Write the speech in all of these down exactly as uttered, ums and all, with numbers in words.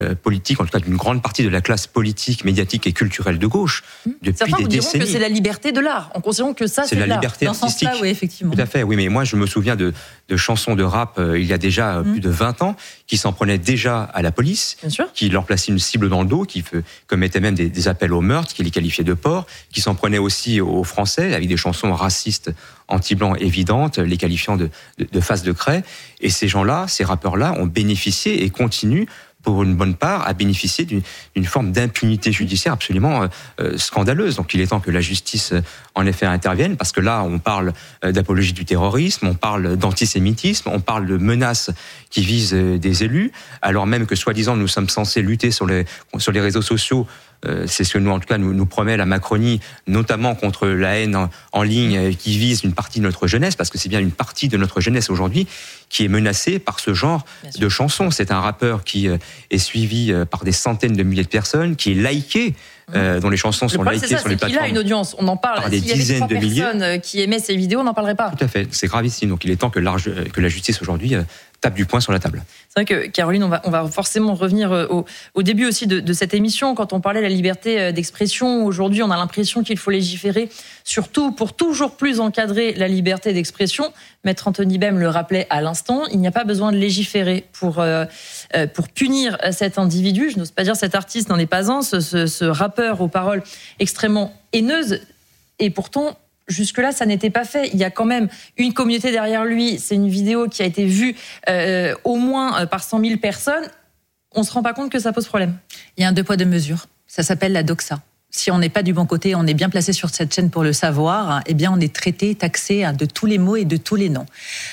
politique, en tout cas d'une grande partie de la classe politique, médiatique et culturelle de gauche, mmh. depuis Certains des vous décennies. diront que c'est la liberté de l'art, en considérant que ça, c'est, c'est de la l'art. liberté Dans artistique. Ce sens-là, oui, effectivement. Tout à fait, oui, mais moi je me souviens de, de chansons de rap euh, il y a déjà euh, mmh. plus de vingt ans, qui s'en prenaient déjà à la police, Bien sûr. qui leur plaçaient une cible dans le dos, qui commettaient même des, des appels au meurtre, qui les qualifiaient de porcs, qui s'en prenaient aussi aux Français, avec des chansons racistes anti-blancs évidentes, les qualifiant de, de, de face de craie. Et ces gens-là, ces rappeurs-là, ont bénéficié et continuent pour une bonne part, à bénéficier d'une, d'une forme d'impunité judiciaire absolument euh, scandaleuse. Donc il est temps que la justice, euh, en effet, intervienne, parce que là, on parle euh, d'apologie du terrorisme, on parle d'antisémitisme, on parle de menaces qui visent euh, des élus, alors même que, soi-disant, nous sommes censés lutter sur les, sur les réseaux sociaux. Euh, c'est ce que nous, en tout cas, nous, nous promet la Macronie, notamment contre la haine en, en ligne euh, qui vise une partie de notre jeunesse, parce que c'est bien une partie de notre jeunesse aujourd'hui qui est menacée par ce genre de chansons. C'est un rappeur qui euh, est suivi euh, par des centaines de milliers de personnes, qui est liké, euh, dont les chansons sont likées ça, sur les plateformes. Il a une audience, on en parle. Par des S'il dizaines y avait de milliers. trois personnes qui aimaient ces vidéos, on n'en parlerait pas. Tout à fait, c'est gravissime. Donc il est temps que, large, que la justice aujourd'hui euh, tape du poing sur la table. C'est vrai que, Caroline, on va, on va forcément revenir au, au début aussi de, de cette émission. Quand on parlait de la liberté d'expression, aujourd'hui, on a l'impression qu'il faut légiférer, surtout pour toujours plus encadrer la liberté d'expression. Maître Anthony Bem le rappelait à l'instant, il n'y a pas besoin de légiférer pour, euh, pour punir cet individu. Je n'ose pas dire cet artiste n'en est pas un, ce, ce, ce rappeur aux paroles extrêmement haineuses. Et pourtant, jusque-là, ça n'était pas fait. Il y a quand même une communauté derrière lui. C'est une vidéo qui a été vue euh, au moins par cent mille personnes. On ne se rend pas compte que ça pose problème. Il y a un deux poids, deux mesures. Ça s'appelle la doxa. Si on n'est pas du bon côté, on est bien placé sur cette chaîne pour le savoir, eh bien on est traité, taxé de tous les mots et de tous les noms.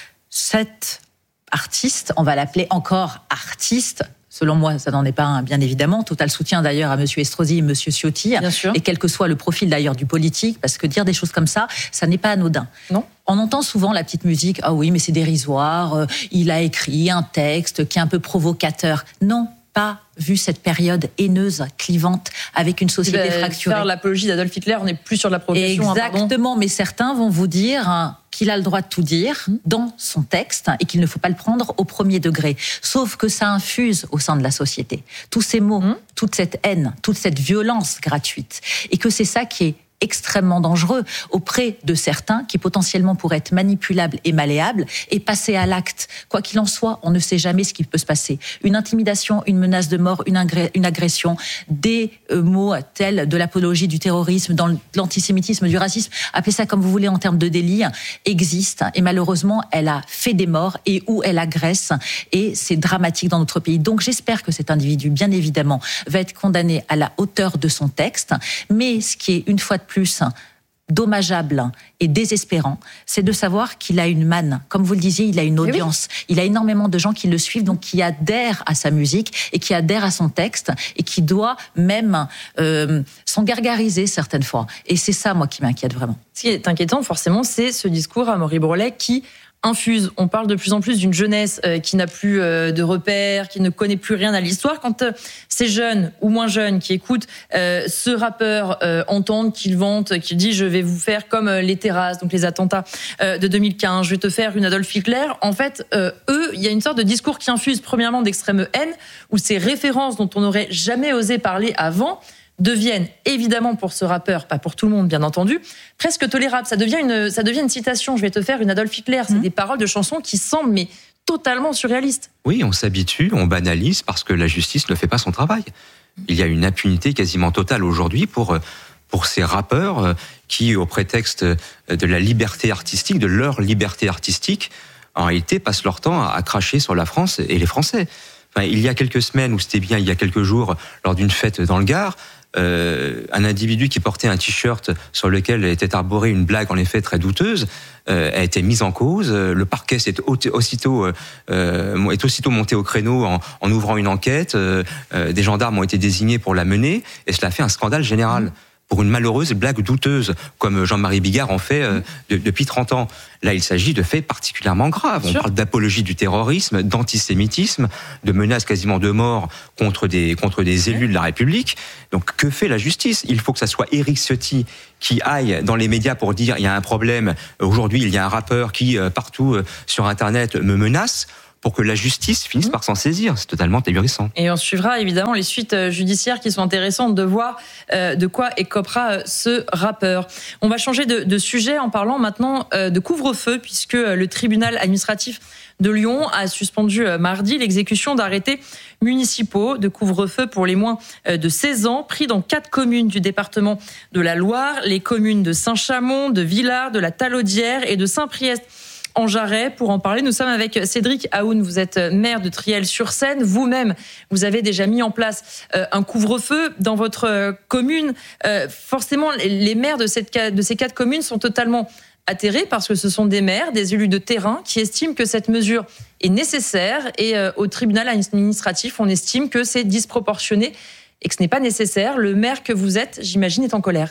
Cet artiste, on va l'appeler encore artiste. Selon moi, ça n'en est pas un, bien évidemment. Total soutien d'ailleurs à M. Estrosi et M. Ciotti. Bien sûr. Et quel que soit le profil d'ailleurs du politique, parce que dire des choses comme ça, ça n'est pas anodin. Non. On entend souvent la petite musique, ah oui, mais c'est dérisoire, euh, il a écrit un texte qui est un peu provocateur. Non, pas vu cette période haineuse, clivante, avec une société fracturée. Faire l'apologie d'Adolf Hitler, on n'est plus sur de la provocation. Exactement, hein, mais certains vont vous dire hein, qu'il a le droit de tout dire dans son texte et qu'il ne faut pas le prendre au premier degré. Sauf que ça infuse au sein de la société. Tous ces mots, mmh. toute cette haine, toute cette violence gratuite. Et que c'est ça qui est extrêmement dangereux auprès de certains qui potentiellement pourraient être manipulables et malléables et passer à l'acte. Quoi qu'il en soit, on ne sait jamais ce qui peut se passer. Une intimidation, une menace de mort, une, agré- une agression, des euh, mots tels de l'apologie du terrorisme, dans l'antisémitisme, du racisme, appelez ça comme vous voulez en termes de délit, existent et malheureusement, elle a fait des morts et où elle agresse et c'est dramatique dans notre pays. Donc j'espère que cet individu, bien évidemment, va être condamné à la hauteur de son texte, mais ce qui est une fois de plus dommageable et désespérant, c'est de savoir qu'il a une manne. Comme vous le disiez, il a une audience. Oui. Il a énormément de gens qui le suivent, donc qui adhèrent à sa musique et qui adhèrent à son texte et qui doit même euh, s'en gargariser certaines fois. Et c'est ça, moi, qui m'inquiète vraiment. Ce qui est inquiétant, forcément, c'est ce discours à Amaury Brelet qui infuse. On parle de plus en plus d'une jeunesse euh, qui n'a plus euh, de repères, qui ne connaît plus rien à l'histoire. Quand euh, ces jeunes ou moins jeunes qui écoutent euh, ce rappeur euh, entendent qu'il vante, qu'il dit « je vais vous faire comme euh, les terrasses », donc les attentats euh, de deux mille quinze, « je vais te faire une Adolf Hitler », en fait, euh, eux, il y a une sorte de discours qui infuse premièrement d'extrême haine, où ces références dont on n'aurait jamais osé parler avant deviennent évidemment pour ce rappeur, pas pour tout le monde bien entendu, presque tolérables. Ça devient une, ça devient une citation. Je vais te faire une Adolf Hitler. C'est mmh. des paroles de chansons qui semblent mais totalement surréalistes. Oui, on s'habitue, on banalise parce que la justice ne fait pas son travail. Il y a une impunité quasiment totale aujourd'hui pour pour ces rappeurs qui, au prétexte de la liberté artistique, de leur liberté artistique, en réalité passent leur temps à cracher sur la France et les Français. Enfin, il y a quelques semaines, ou c'était bien il y a quelques jours, lors d'une fête dans le Gard, Euh, un individu qui portait un t-shirt sur lequel était arborée une blague en effet très douteuse euh, a été mis en cause. Le parquet s'est aussitôt, euh, est aussitôt monté au créneau en, en ouvrant une enquête. Euh, euh, des gendarmes ont été désignés pour la mener et cela a fait un scandale général. Mmh. Pour une malheureuse blague douteuse, comme Jean-Marie Bigard en fait euh, de, depuis trente ans. Là, il s'agit de faits particulièrement graves. On parle d'apologie du terrorisme, d'antisémitisme, de menaces quasiment de mort contre des, contre des élus de la République. Donc, que fait la justice ? Il faut que ça soit Éric Ciotti qui aille dans les médias pour dire il y a un problème. Aujourd'hui, il y a un rappeur qui, euh, partout euh, sur Internet, me menace. pour que la justice finisse mmh. par s'en saisir. C'est totalement ahurissant. Et on suivra évidemment les suites judiciaires qui sont intéressantes de voir euh, de quoi écopera euh, ce rappeur. On va changer de, de sujet en parlant maintenant euh, de couvre-feu, puisque le tribunal administratif de Lyon a suspendu euh, mardi l'exécution d'arrêtés municipaux de couvre-feu pour les moins de seize ans, pris dans quatre communes du département de la Loire, les communes de Saint-Chamond, de Villars, de la Talaudière et de Saint-Priest en Jarret. Pour en parler, nous sommes avec Cédric Aoun. Vous êtes maire de Triel-sur-Seine. Vous-même, vous avez déjà mis en place un couvre-feu dans votre commune. Forcément, les maires de, cette, de ces quatre communes sont totalement atterrés parce que ce sont des maires, des élus de terrain qui estiment que cette mesure est nécessaire, et au tribunal administratif, on estime que c'est disproportionné et que ce n'est pas nécessaire. Le maire que vous êtes, j'imagine, est en colère.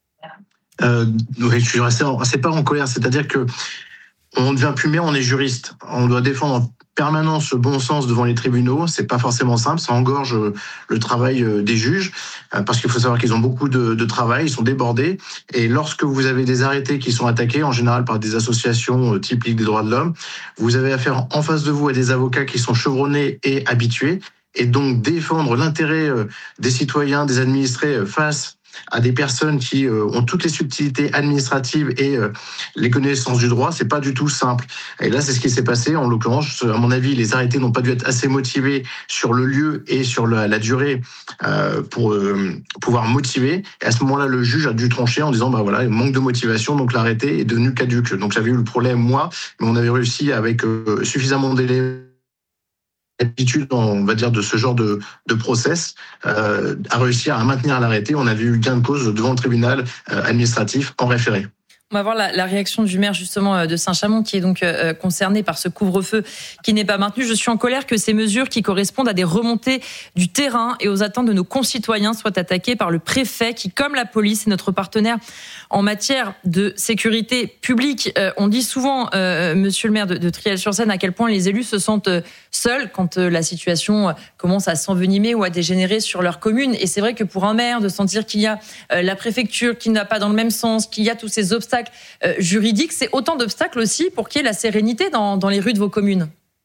Euh, oui, je suis resté en, c'est pas en colère, c'est-à-dire que on ne devient plus maire, on est juriste. On doit défendre en permanence le bon sens devant les tribunaux. C'est pas forcément simple, ça engorge le travail des juges, parce qu'il faut savoir qu'ils ont beaucoup de, de travail, ils sont débordés. Et lorsque vous avez des arrêtés qui sont attaqués, en général par des associations type Ligue des droits de l'homme, vous avez affaire en face de vous à des avocats qui sont chevronnés et habitués. Et donc défendre l'intérêt des citoyens, des administrés face à des personnes qui ont toutes les subtilités administratives et les connaissances du droit, c'est pas du tout simple. Et là, c'est ce qui s'est passé. En l'occurrence, à mon avis, les arrêtés n'ont pas dû être assez motivés sur le lieu et sur la, la durée pour pouvoir motiver. Et à ce moment-là, le juge a dû trancher en disant, bah voilà, il manque de motivation, donc l'arrêté est devenu caduc. Donc j'avais eu le problème, moi, mais on avait réussi avec suffisamment d'éléments, l'habitude, on va dire, de ce genre de, de process, euh, à réussir à maintenir l'arrêté. On avait eu gain de cause devant le tribunal euh, administratif en référé. On va voir la, la réaction du maire justement de Saint-Chamond, qui est donc euh, concerné par ce couvre-feu qui n'est pas maintenu. Je suis en colère que ces mesures qui correspondent à des remontées du terrain et aux attentes de nos concitoyens soient attaquées par le préfet qui, comme la police, est notre partenaire en matière de sécurité publique. Euh, on dit souvent, euh, monsieur le maire de, de Triel-sur-Seine, à quel point les élus se sentent seuls quand euh, la situation commence à s'envenimer ou à dégénérer sur leur commune. Et c'est vrai que pour un maire, de sentir qu'il y a euh, la préfecture qui ne va pas dans le même sens, qu'il y a tous ces obstacles Euh, juridique, c'est autant d'obstacles aussi pour qu'il y ait la sérénité dans, dans les rues de vos communes.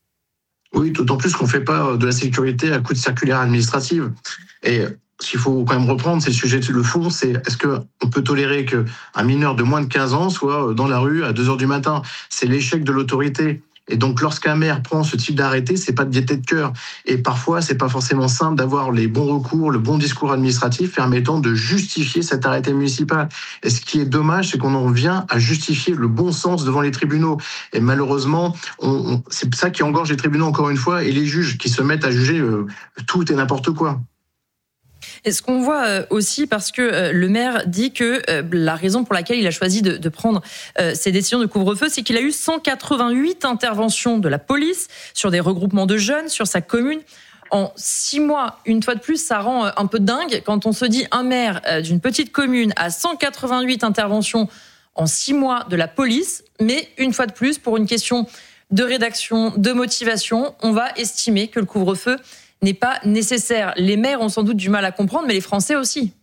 Oui, d'autant plus qu'on ne fait pas de la sécurité à coup de circulaire administrative. Et ce qu'il faut quand même reprendre, c'est le sujet de le fond, c'est est-ce qu'on peut tolérer qu'un mineur de moins de quinze ans soit dans la rue à deux heures du matin ? C'est l'échec de l'autorité. Et donc, lorsqu'un maire prend ce type d'arrêté, c'est pas de gaieté de cœur. Et parfois, c'est pas forcément simple d'avoir les bons recours, le bon discours administratif permettant de justifier cet arrêté municipal. Et ce qui est dommage, c'est qu'on en vient à justifier le bon sens devant les tribunaux. Et malheureusement, on, on, c'est ça qui engorge les tribunaux encore une fois, et les juges qui se mettent à juger euh, tout et n'importe quoi. Et ce qu'on voit aussi, parce que le maire dit que la raison pour laquelle il a choisi de, de prendre ces décisions de couvre-feu, c'est qu'il a eu cent quatre-vingt-huit interventions de la police sur des regroupements de jeunes, sur sa commune. En six mois, une fois de plus, ça rend un peu dingue quand on se dit un maire d'une petite commune a cent quatre-vingt-huit interventions en six mois de la police, mais une fois de plus, pour une question de rédaction, de motivation, on va estimer que le couvre-feu n'est pas nécessaire. Les maires ont sans doute du mal à comprendre, mais les Français aussi.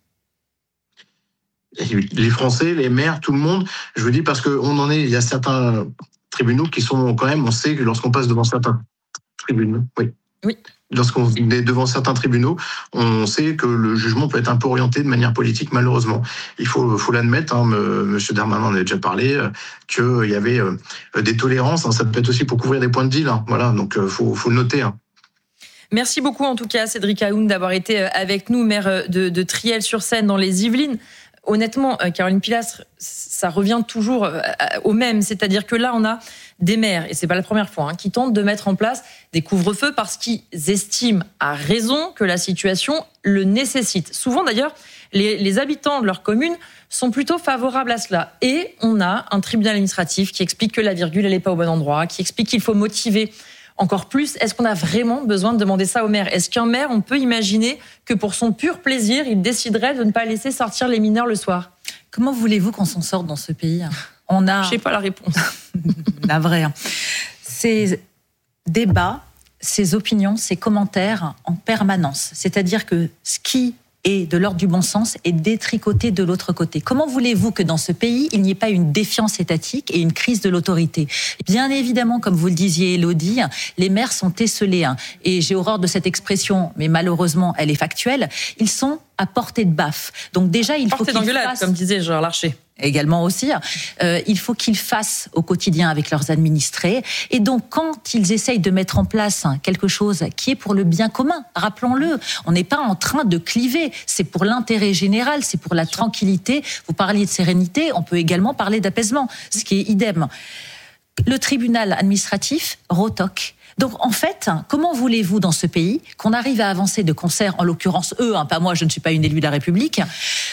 Les Français, les maires, tout le monde. Je vous dis parce qu'on en est, il y a certains tribunaux qui sont quand même, on sait que lorsqu'on passe devant certains tribunaux, oui. Oui. Lorsqu'on est devant certains tribunaux, on sait que le jugement peut être un peu orienté de manière politique, malheureusement. Il faut, faut l'admettre, hein, Monsieur Darmanin en a déjà parlé, euh, qu'il y avait euh, des tolérances. Hein, ça peut être aussi pour couvrir des points de deal. Hein, voilà, donc il euh, faut, faut le noter. Hein. Merci beaucoup en tout cas Cédric Aoun d'avoir été avec nous, maire de, de Triel-sur-Seine dans les Yvelines. Honnêtement, Caroline Pilastre, ça revient toujours au même, c'est-à-dire que là on a des maires, et c'est pas la première fois, hein, qui tentent de mettre en place des couvre-feux parce qu'ils estiment à raison que la situation le nécessite. Souvent d'ailleurs, les, les habitants de leur commune sont plutôt favorables à cela. Et on a un tribunal administratif qui explique que la virgule elle est pas au bon endroit, qui explique qu'il faut motiver encore plus. Est-ce qu'on a vraiment besoin de demander ça au maire ? Est-ce qu'un maire, on peut imaginer que pour son pur plaisir, il déciderait de ne pas laisser sortir les mineurs le soir ? Comment voulez-vous qu'on s'en sorte dans ce pays ? On a... Je sais pas la réponse. La vraie. Ces débats, ces opinions, ces commentaires en permanence. C'est-à-dire que ce qui et de l'ordre du bon sens est détricoté de l'autre côté. Comment voulez-vous que dans ce pays, il n'y ait pas une défiance étatique et une crise de l'autorité ? Bien évidemment, comme vous le disiez, Élodie, les maires sont esseulés. Et j'ai horreur de cette expression, mais malheureusement, elle est factuelle. Ils sont à portée de baffe. Donc déjà, il portée faut qu'ils d'engueulade, fassent... comme disait Gérard Larcher. Également aussi, euh, il faut qu'ils fassent au quotidien avec leurs administrés. Et donc, quand ils essayent de mettre en place quelque chose qui est pour le bien commun, rappelons-le, on n'est pas en train de cliver, c'est pour l'intérêt général, c'est pour la tranquillité. Vous parliez de sérénité, on peut également parler d'apaisement, ce qui est idem. Le tribunal administratif rotoque. Donc, en fait, comment voulez-vous dans ce pays qu'on arrive à avancer de concert, en l'occurrence eux, hein, pas moi, je ne suis pas une élue de la République,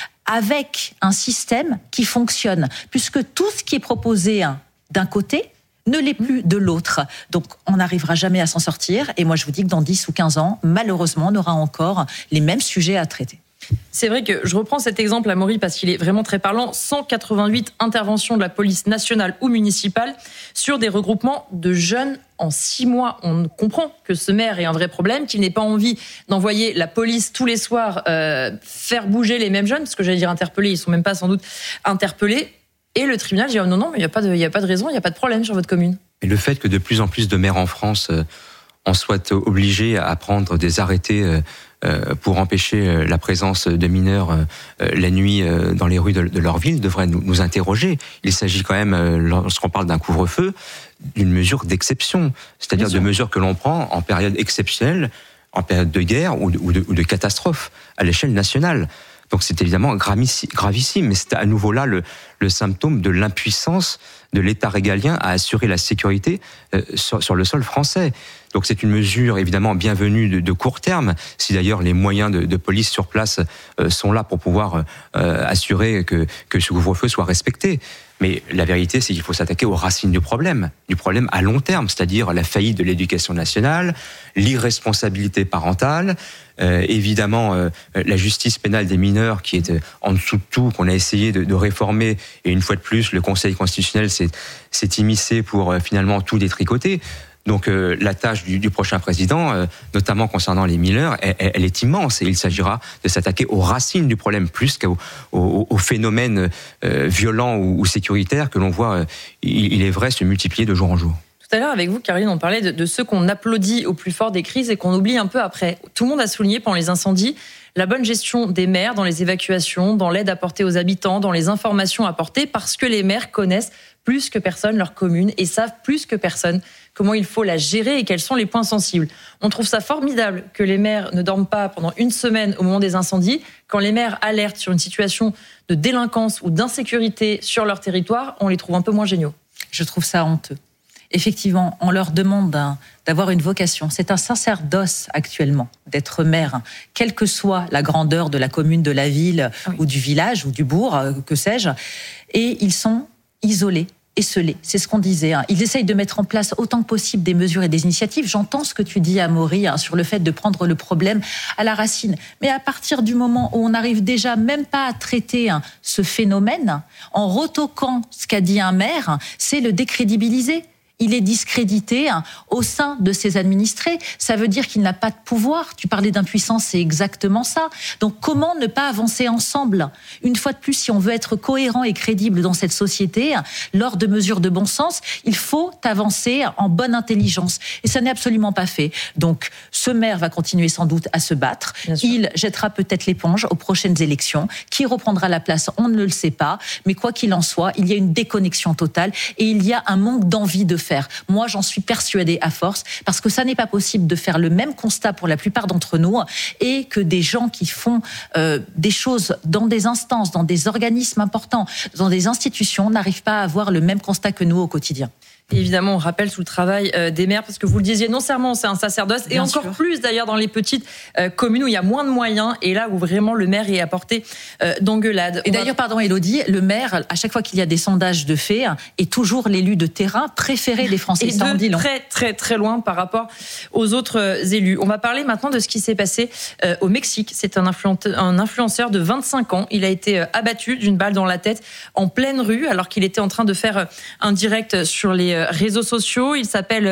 avec un système qui fonctionne, puisque tout ce qui est proposé d'un côté ne l'est plus de l'autre. Donc, on n'arrivera jamais à s'en sortir. Et moi, je vous dis que dans dix ou quinze ans, malheureusement, on aura encore les mêmes sujets à traiter. C'est vrai que je reprends cet exemple, Amaury, parce qu'il est vraiment très parlant. cent quatre-vingt-huit interventions de la police nationale ou municipale sur des regroupements de jeunes en six mois. On comprend que ce maire ait un vrai problème, qu'il n'ait pas envie d'envoyer la police tous les soirs euh, faire bouger les mêmes jeunes, parce que j'allais dire interpellés, ils sont même pas sans doute interpellés. Et le tribunal dit oh, non, non, mais il n'y a pas de, il y a pas de raison, il n'y a pas de problème sur votre commune. Et le fait que de plus en plus de maires en France euh, en soient obligés à prendre des arrêtés euh, Euh, pour empêcher euh, la présence de mineurs euh, euh, la nuit euh, dans les rues de, de leur ville devrait nous, nous interroger. Il s'agit quand même, euh, lorsqu'on parle d'un couvre-feu, d'une mesure d'exception, c'est-à-dire de mesures que l'on prend en période exceptionnelle, en période de guerre ou de, ou de, ou de catastrophe à l'échelle nationale. Donc c'est évidemment gravissime, mais c'est à nouveau là le, le symptôme de l'impuissance de l'État régalien à assurer la sécurité euh, sur, sur le sol français. Donc c'est une mesure évidemment bienvenue de, de court terme, si d'ailleurs les moyens de, de police sur place euh, sont là pour pouvoir euh, assurer que, que ce couvre-feu soit respecté. Mais la vérité, c'est qu'il faut s'attaquer aux racines du problème, du problème à long terme, c'est-à-dire la faillite de l'éducation nationale, l'irresponsabilité parentale, euh, évidemment euh, la justice pénale des mineurs qui est euh, en dessous de tout, qu'on a essayé de, de réformer, et une fois de plus, le Conseil constitutionnel s'est, s'est immiscé pour euh, finalement tout détricoter. Donc euh, la tâche du, du prochain président, euh, notamment concernant les mineurs, elle, elle est immense et il s'agira de s'attaquer aux racines du problème plus qu'aux aux, aux phénomènes euh, violents ou, ou sécuritaires que l'on voit, euh, il, il est vrai, se multiplier de jour en jour. Tout à l'heure, avec vous, Caroline, on parlait de, de ceux qu'on applaudit au plus fort des crises et qu'on oublie un peu après. Tout le monde a souligné pendant les incendies la bonne gestion des maires dans les évacuations, dans l'aide apportée aux habitants, dans les informations apportées, parce que les maires connaissent plus que personne leur commune et savent plus que personne comment il faut la gérer et quels sont les points sensibles. On trouve ça formidable que les maires ne dorment pas pendant une semaine au moment des incendies. Quand les maires alertent sur une situation de délinquance ou d'insécurité sur leur territoire, on les trouve un peu moins géniaux. Je trouve ça honteux. Effectivement, on leur demande d'avoir une vocation. C'est un sacerdoce actuellement d'être maire, quelle que soit la grandeur de la commune, de la ville, oui, ou du village ou du bourg, que sais-je. Et ils sont isolés, esselés. C'est ce qu'on disait. Ils essayent de mettre en place autant que possible des mesures et des initiatives. J'entends ce que tu dis, Amaury, hein, sur le fait de prendre le problème à la racine. Mais à partir du moment où on n'arrive déjà même pas à traiter hein, ce phénomène, en retoquant ce qu'a dit un maire, c'est le décrédibiliser. Il est discrédité hein, au sein de ses administrés. Ça veut dire qu'il n'a pas de pouvoir. Tu parlais d'impuissance, c'est exactement ça. Donc comment ne pas avancer ensemble ? Une fois de plus, si on veut être cohérent et crédible dans cette société, lors de mesures de bon sens, il faut avancer en bonne intelligence. Et ça n'est absolument pas fait. Donc ce maire va continuer sans doute à se battre. Il jettera peut-être l'éponge aux prochaines élections. Qui reprendra la place ? On ne le sait pas. Mais quoi qu'il en soit, il y a une déconnexion totale et il y a un manque d'envie de faire. Moi, j'en suis persuadée à force, parce que ça n'est pas possible de faire le même constat pour la plupart d'entre nous et que des gens qui font euh, des choses dans des instances, dans des organismes importants, dans des institutions, n'arrivent pas à avoir le même constat que nous au quotidien. Et évidemment, on rappelle sous le travail euh, des maires, parce que vous le disiez, non seulement c'est un sacerdoce, et Bien encore sûr. plus d'ailleurs dans les petites euh, communes où il y a moins de moyens, et là où vraiment le maire est à portée euh, d'engueulade. Et on d'ailleurs, va... pardon Élodie, le maire, à chaque fois qu'il y a des sondages de fait, est toujours l'élu de terrain préféré des Français. Et Ça en dit de long. très très très loin par rapport aux autres élus. On va parler maintenant de ce qui s'est passé euh, au Mexique. C'est un, influen- un influenceur de vingt-cinq ans. Il a été euh, abattu d'une balle dans la tête en pleine rue alors qu'il était en train de faire euh, un direct sur les euh, réseaux sociaux. Il s'appelle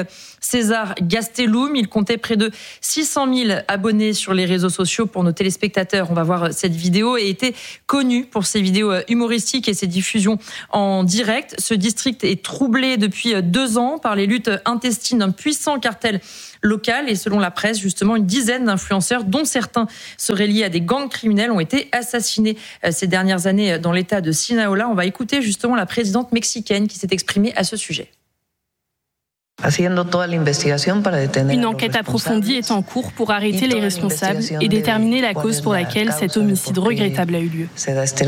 César Gastelum. Il comptait près de six cent mille abonnés sur les réseaux sociaux. Pour nos téléspectateurs, on va voir cette vidéo, et était connu pour ses vidéos humoristiques et ses diffusions en direct. Ce district est troublé depuis deux ans par les luttes intestines d'un puissant cartel local, et selon la presse, justement, une dizaine d'influenceurs, dont certains seraient liés à des gangs criminels, ont été assassinés ces dernières années dans l'état de Sinaloa. On va écouter justement la présidente mexicaine qui s'est exprimée à ce sujet. Une enquête approfondie est en cours pour arrêter les responsables et déterminer la cause pour laquelle cet homicide regrettable a eu lieu.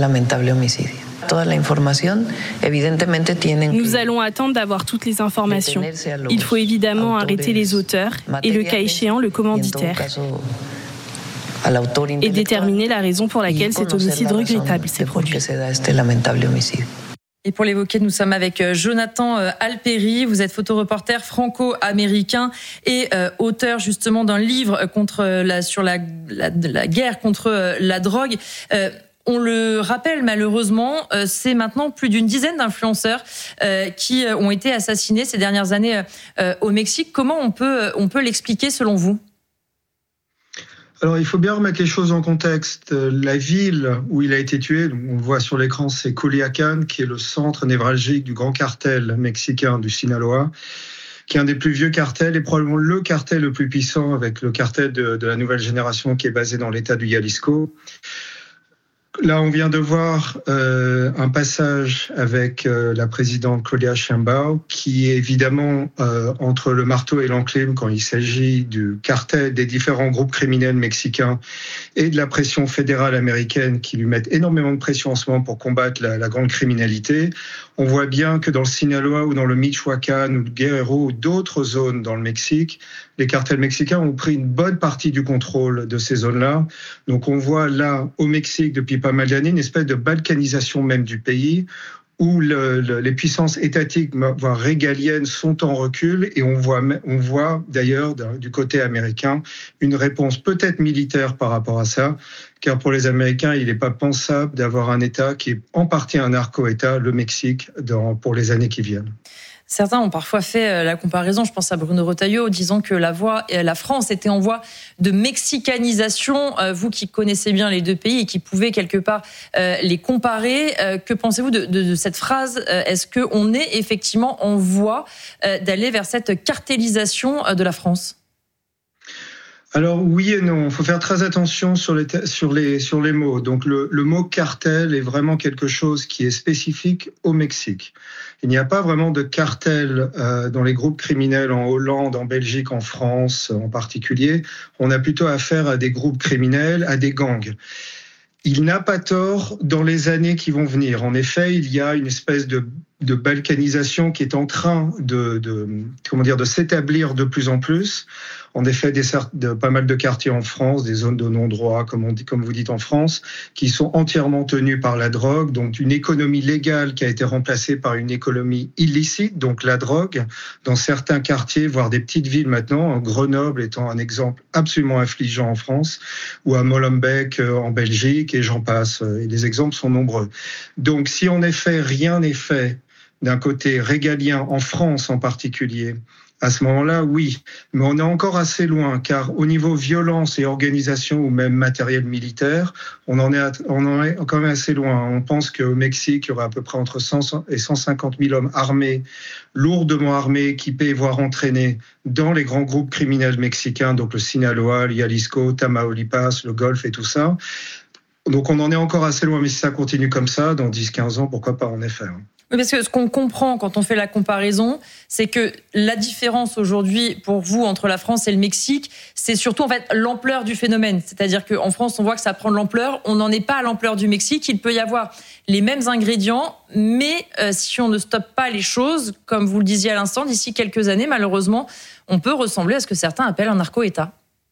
Nous allons attendre d'avoir toutes les informations. Il faut évidemment arrêter les auteurs et, le cas échéant, le commanditaire, et déterminer la raison pour laquelle cet homicide regrettable s'est produit. Et pour l'évoquer, nous sommes avec Jonathan Alperi. Vous êtes photoreporter franco-américain et euh, auteur justement d'un livre contre la, sur la, la, la guerre contre la drogue. Euh, On le rappelle, malheureusement, euh, c'est maintenant plus d'une dizaine d'influenceurs euh, qui ont été assassinés ces dernières années euh, au Mexique. Comment on peut, on peut l'expliquer selon vous ? Alors, il faut bien remettre les choses en contexte. La ville où il a été tué, on le voit sur l'écran, c'est Culiacán, qui est le centre névralgique du grand cartel mexicain du Sinaloa, qui est un des plus vieux cartels et probablement le cartel le plus puissant, avec le cartel de, de la nouvelle génération qui est basé dans l'état du Jalisco. Là, on vient de voir euh, un passage avec euh, la présidente Claudia Sheinbaum, qui est évidemment euh, entre le marteau et l'enclume quand il s'agit du cartel des différents groupes criminels mexicains et de la pression fédérale américaine qui lui mettent énormément de pression en ce moment pour combattre la, la grande criminalité. On voit bien que dans le Sinaloa ou dans le Michoacán ou le Guerrero ou d'autres zones dans le Mexique, les cartels mexicains ont pris une bonne partie du contrôle de ces zones-là. Donc on voit là, au Mexique, depuis pas mal d'années, une espèce de balkanisation même du pays, où le, le, les puissances étatiques, voire régaliennes, sont en recul, et on voit, on voit d'ailleurs du côté américain une réponse peut-être militaire par rapport à ça, car pour les Américains, il n'est pas pensable d'avoir un État qui est en partie un narco-État, le Mexique, dans, pour les années qui viennent. Certains ont parfois fait la comparaison, je pense à Bruno Retailleau, disant que la, voie, la France était en voie de mexicanisation. Vous qui connaissez bien les deux pays et qui pouvez quelque part les comparer, que pensez-vous de, de, de cette phrase ? Est-ce qu'on est effectivement en voie d'aller vers cette cartélisation de la France ? Alors oui et non, il faut faire très attention sur les, sur les, sur les mots. Donc le, le mot cartel est vraiment quelque chose qui est spécifique au Mexique. Il n'y a pas vraiment de cartel euh, dans les groupes criminels en Hollande, en Belgique, en France en particulier. On a plutôt affaire à des groupes criminels, à des gangs. Il n'a pas tort dans les années qui vont venir. En effet, il y a une espèce de, de balkanisation qui est en train de, de, comment dire, de s'établir de plus en plus. En effet, des, de, pas mal de quartiers en France, des zones de non-droit, comme, on dit, comme vous dites en France, qui sont entièrement tenues par la drogue. Donc, une économie légale qui a été remplacée par une économie illicite, donc la drogue, dans certains quartiers, voire des petites villes maintenant, Grenoble étant un exemple absolument affligeant en France, ou à Molenbeek en Belgique, et j'en passe. Et les exemples sont nombreux. Donc, si en effet, rien n'est fait d'un côté régalien, en France en particulier, à ce moment-là, oui. Mais on est encore assez loin, car au niveau violence et organisation, ou même matériel militaire, on en est, à, on en est quand même assez loin. On pense qu'au Mexique, il y aura à peu près entre cent et cent cinquante mille hommes armés, lourdement armés, équipés, voire entraînés, dans les grands groupes criminels mexicains, donc le Sinaloa, le Jalisco, Tamaulipas, le Golfe et tout ça. Donc on en est encore assez loin, mais si ça continue comme ça, dans dix à quinze ans, pourquoi pas en effet. Oui, parce que ce qu'on comprend quand on fait la comparaison, c'est que la différence aujourd'hui pour vous entre la France et le Mexique, c'est surtout en fait l'ampleur du phénomène. C'est-à-dire qu'en France, on voit que ça prend de l'ampleur, on n'en est pas à l'ampleur du Mexique. Il peut y avoir les mêmes ingrédients, mais euh, si on ne stoppe pas les choses, comme vous le disiez à l'instant, d'ici quelques années, malheureusement, on peut ressembler à ce que certains appellent un narco-État.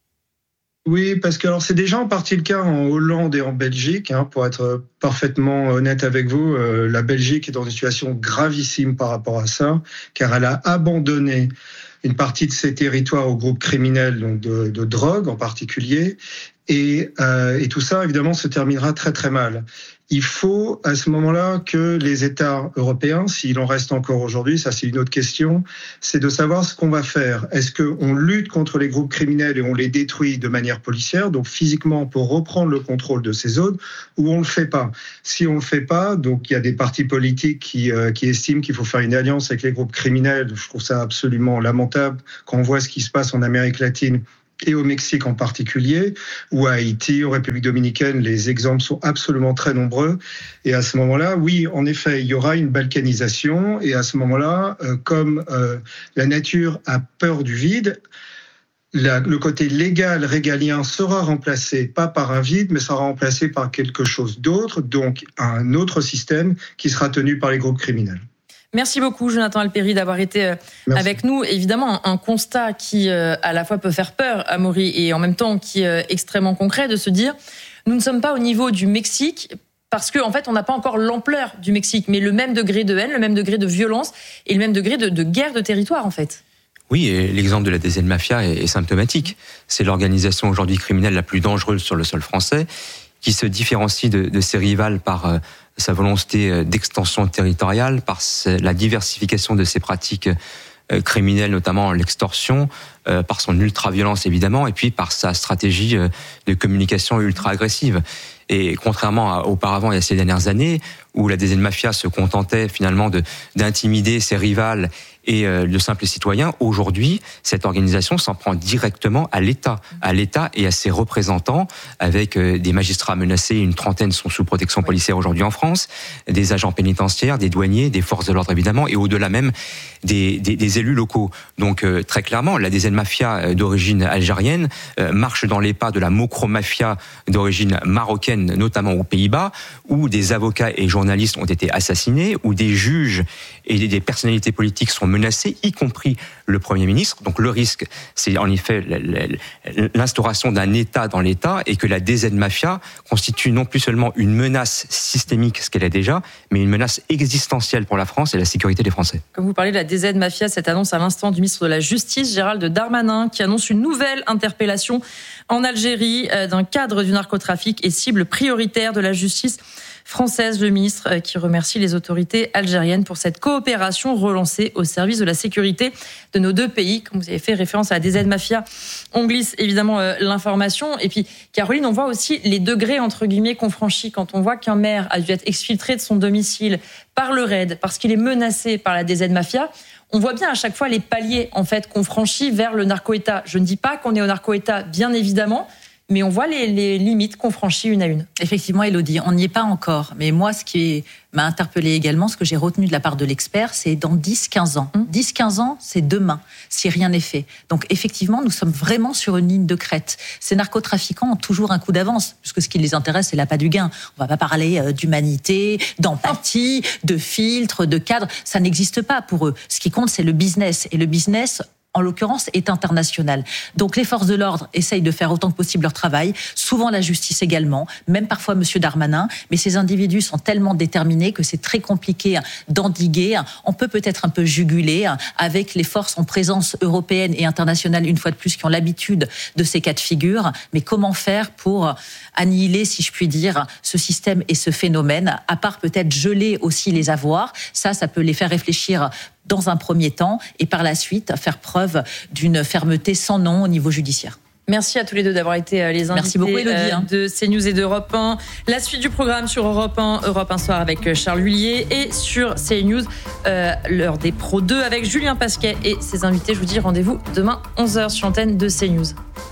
Oui, parce que alors c'est déjà en partie le cas en Hollande et en Belgique. Hein, pour être parfaitement honnête avec vous, euh, la Belgique est dans une situation gravissime par rapport à ça, car elle a abandonné une partie de ses territoires aux groupes criminels, donc de, de drogue en particulier, Et, euh, et tout ça, évidemment, se terminera très très mal. Il faut à ce moment-là que les États européens, s'il en reste encore aujourd'hui, ça c'est une autre question, c'est de savoir ce qu'on va faire. Est-ce qu'on lutte contre les groupes criminels et on les détruit de manière policière, donc physiquement pour reprendre le contrôle de ces zones, ou on le fait pas? Si on le fait pas, donc il y a des partis politiques qui, euh, qui estiment qu'il faut faire une alliance avec les groupes criminels. Je trouve ça absolument lamentable quand on voit ce qui se passe en Amérique latine et au Mexique en particulier, ou à Haïti, en République dominicaine, les exemples sont absolument très nombreux. Et à ce moment-là, oui, en effet, il y aura une balkanisation. Et à ce moment-là, euh, comme euh, la nature a peur du vide, la, le côté légal, régalien sera remplacé, pas par un vide, mais sera remplacé par quelque chose d'autre, donc un autre système qui sera tenu par les groupes criminels. Merci beaucoup, Jonathan Alperi, d'avoir été Merci. avec nous. Évidemment, un constat qui, à la fois, peut faire peur, Amaury, et en même temps qui est extrêmement concret, de se dire nous ne sommes pas au niveau du Mexique, parce qu'en en fait, on n'a pas encore l'ampleur du Mexique, mais le même degré de haine, le même degré de violence et le même degré de, de guerre de territoire, en fait. Oui, et l'exemple de la D Z Mafia est, est symptomatique. C'est l'organisation aujourd'hui criminelle la plus dangereuse sur le sol français, qui se différencie de, de ses rivales par euh, sa volonté d'extension territoriale, par la diversification de ses pratiques euh, criminelles, notamment l'extorsion, euh, par son ultra-violence évidemment, et puis par sa stratégie euh, de communication ultra-agressive. Et contrairement à auparavant, il y a ces dernières années, où la D Z Mafia se contentait finalement de, d'intimider ses rivales et euh, de simples citoyens, aujourd'hui, cette organisation s'en prend directement à l'État, à l'État et à ses représentants, avec euh, des magistrats menacés, une trentaine sont sous protection policière aujourd'hui en France, des agents pénitentiaires, des douaniers, des forces de l'ordre évidemment, et au-delà même des, des, des élus locaux. Donc euh, très clairement, la D Z Mafia d'origine algérienne euh, marche dans les pas de la Mocro-Mafia d'origine marocaine, notamment aux Pays-Bas, où des avocats et journalistes ont été assassinés, où des juges et des personnalités politiques sont menacés, y compris le Premier ministre. Donc le risque, c'est en effet l'instauration d'un État dans l'État, et que la D Z Mafia constitue non plus seulement une menace systémique, ce qu'elle est déjà, mais une menace existentielle pour la France et la sécurité des Français. Comme vous parlez de la D Z Mafia, cette annonce à l'instant du ministre de la Justice, Gérald Darmanin, qui annonce une nouvelle interpellation en Algérie d'un cadre du narcotrafic et cible prioritaire de la justice française. Le ministre qui remercie les autorités algériennes pour cette coopération relancée au service de la sécurité de nos deux pays. Comme vous avez fait référence à la D Z Mafia, on glisse évidemment l'information. Et puis, Caroline, on voit aussi les degrés, entre guillemets, qu'on franchit quand on voit qu'un maire a dû être exfiltré de son domicile par le raid, parce qu'il est menacé par la D Z Mafia. On voit bien à chaque fois les paliers, en fait, qu'on franchit vers le narco-État. Je ne dis pas qu'on est au narco-État, bien évidemment, mais on voit les, les limites qu'on franchit une à une. Effectivement, Élodie, on n'y est pas encore. Mais moi, ce qui m'a interpellée également, ce que j'ai retenu de la part de l'expert, c'est dans dix à quinze ans. Mmh. dix à quinze ans, c'est demain, si rien n'est fait. Donc effectivement, nous sommes vraiment sur une ligne de crête. Ces narcotrafiquants ont toujours un coup d'avance, puisque ce qui les intéresse, c'est l'appât du gain. On ne va pas parler euh, d'humanité, d'empathie, de filtre, de cadre. Ça n'existe pas pour eux. Ce qui compte, c'est le business. Et le business, en l'occurrence, est international. Donc les forces de l'ordre essayent de faire autant que possible leur travail, souvent la justice également, même parfois Monsieur Darmanin, mais ces individus sont tellement déterminés que c'est très compliqué d'endiguer. On peut peut-être un peu juguler avec les forces en présence européenne et internationale, une fois de plus, qui ont l'habitude de ces cas de figure, mais comment faire pour annihiler, si je puis dire, ce système et ce phénomène, à part peut-être geler aussi les avoirs. Ça, ça peut les faire réfléchir dans un premier temps, et par la suite faire preuve d'une fermeté sans nom au niveau judiciaire. Merci à tous les deux d'avoir été les invités. Merci beaucoup, Élodie, hein. de CNews et d'Europe un. La suite du programme sur Europe un, Europe un Soir avec Charles Huillier, et sur CNews, euh, l'heure des Pro deux avec Julien Pasquet et ses invités. Je vous dis rendez-vous demain onze heures sur l'antenne de CNews.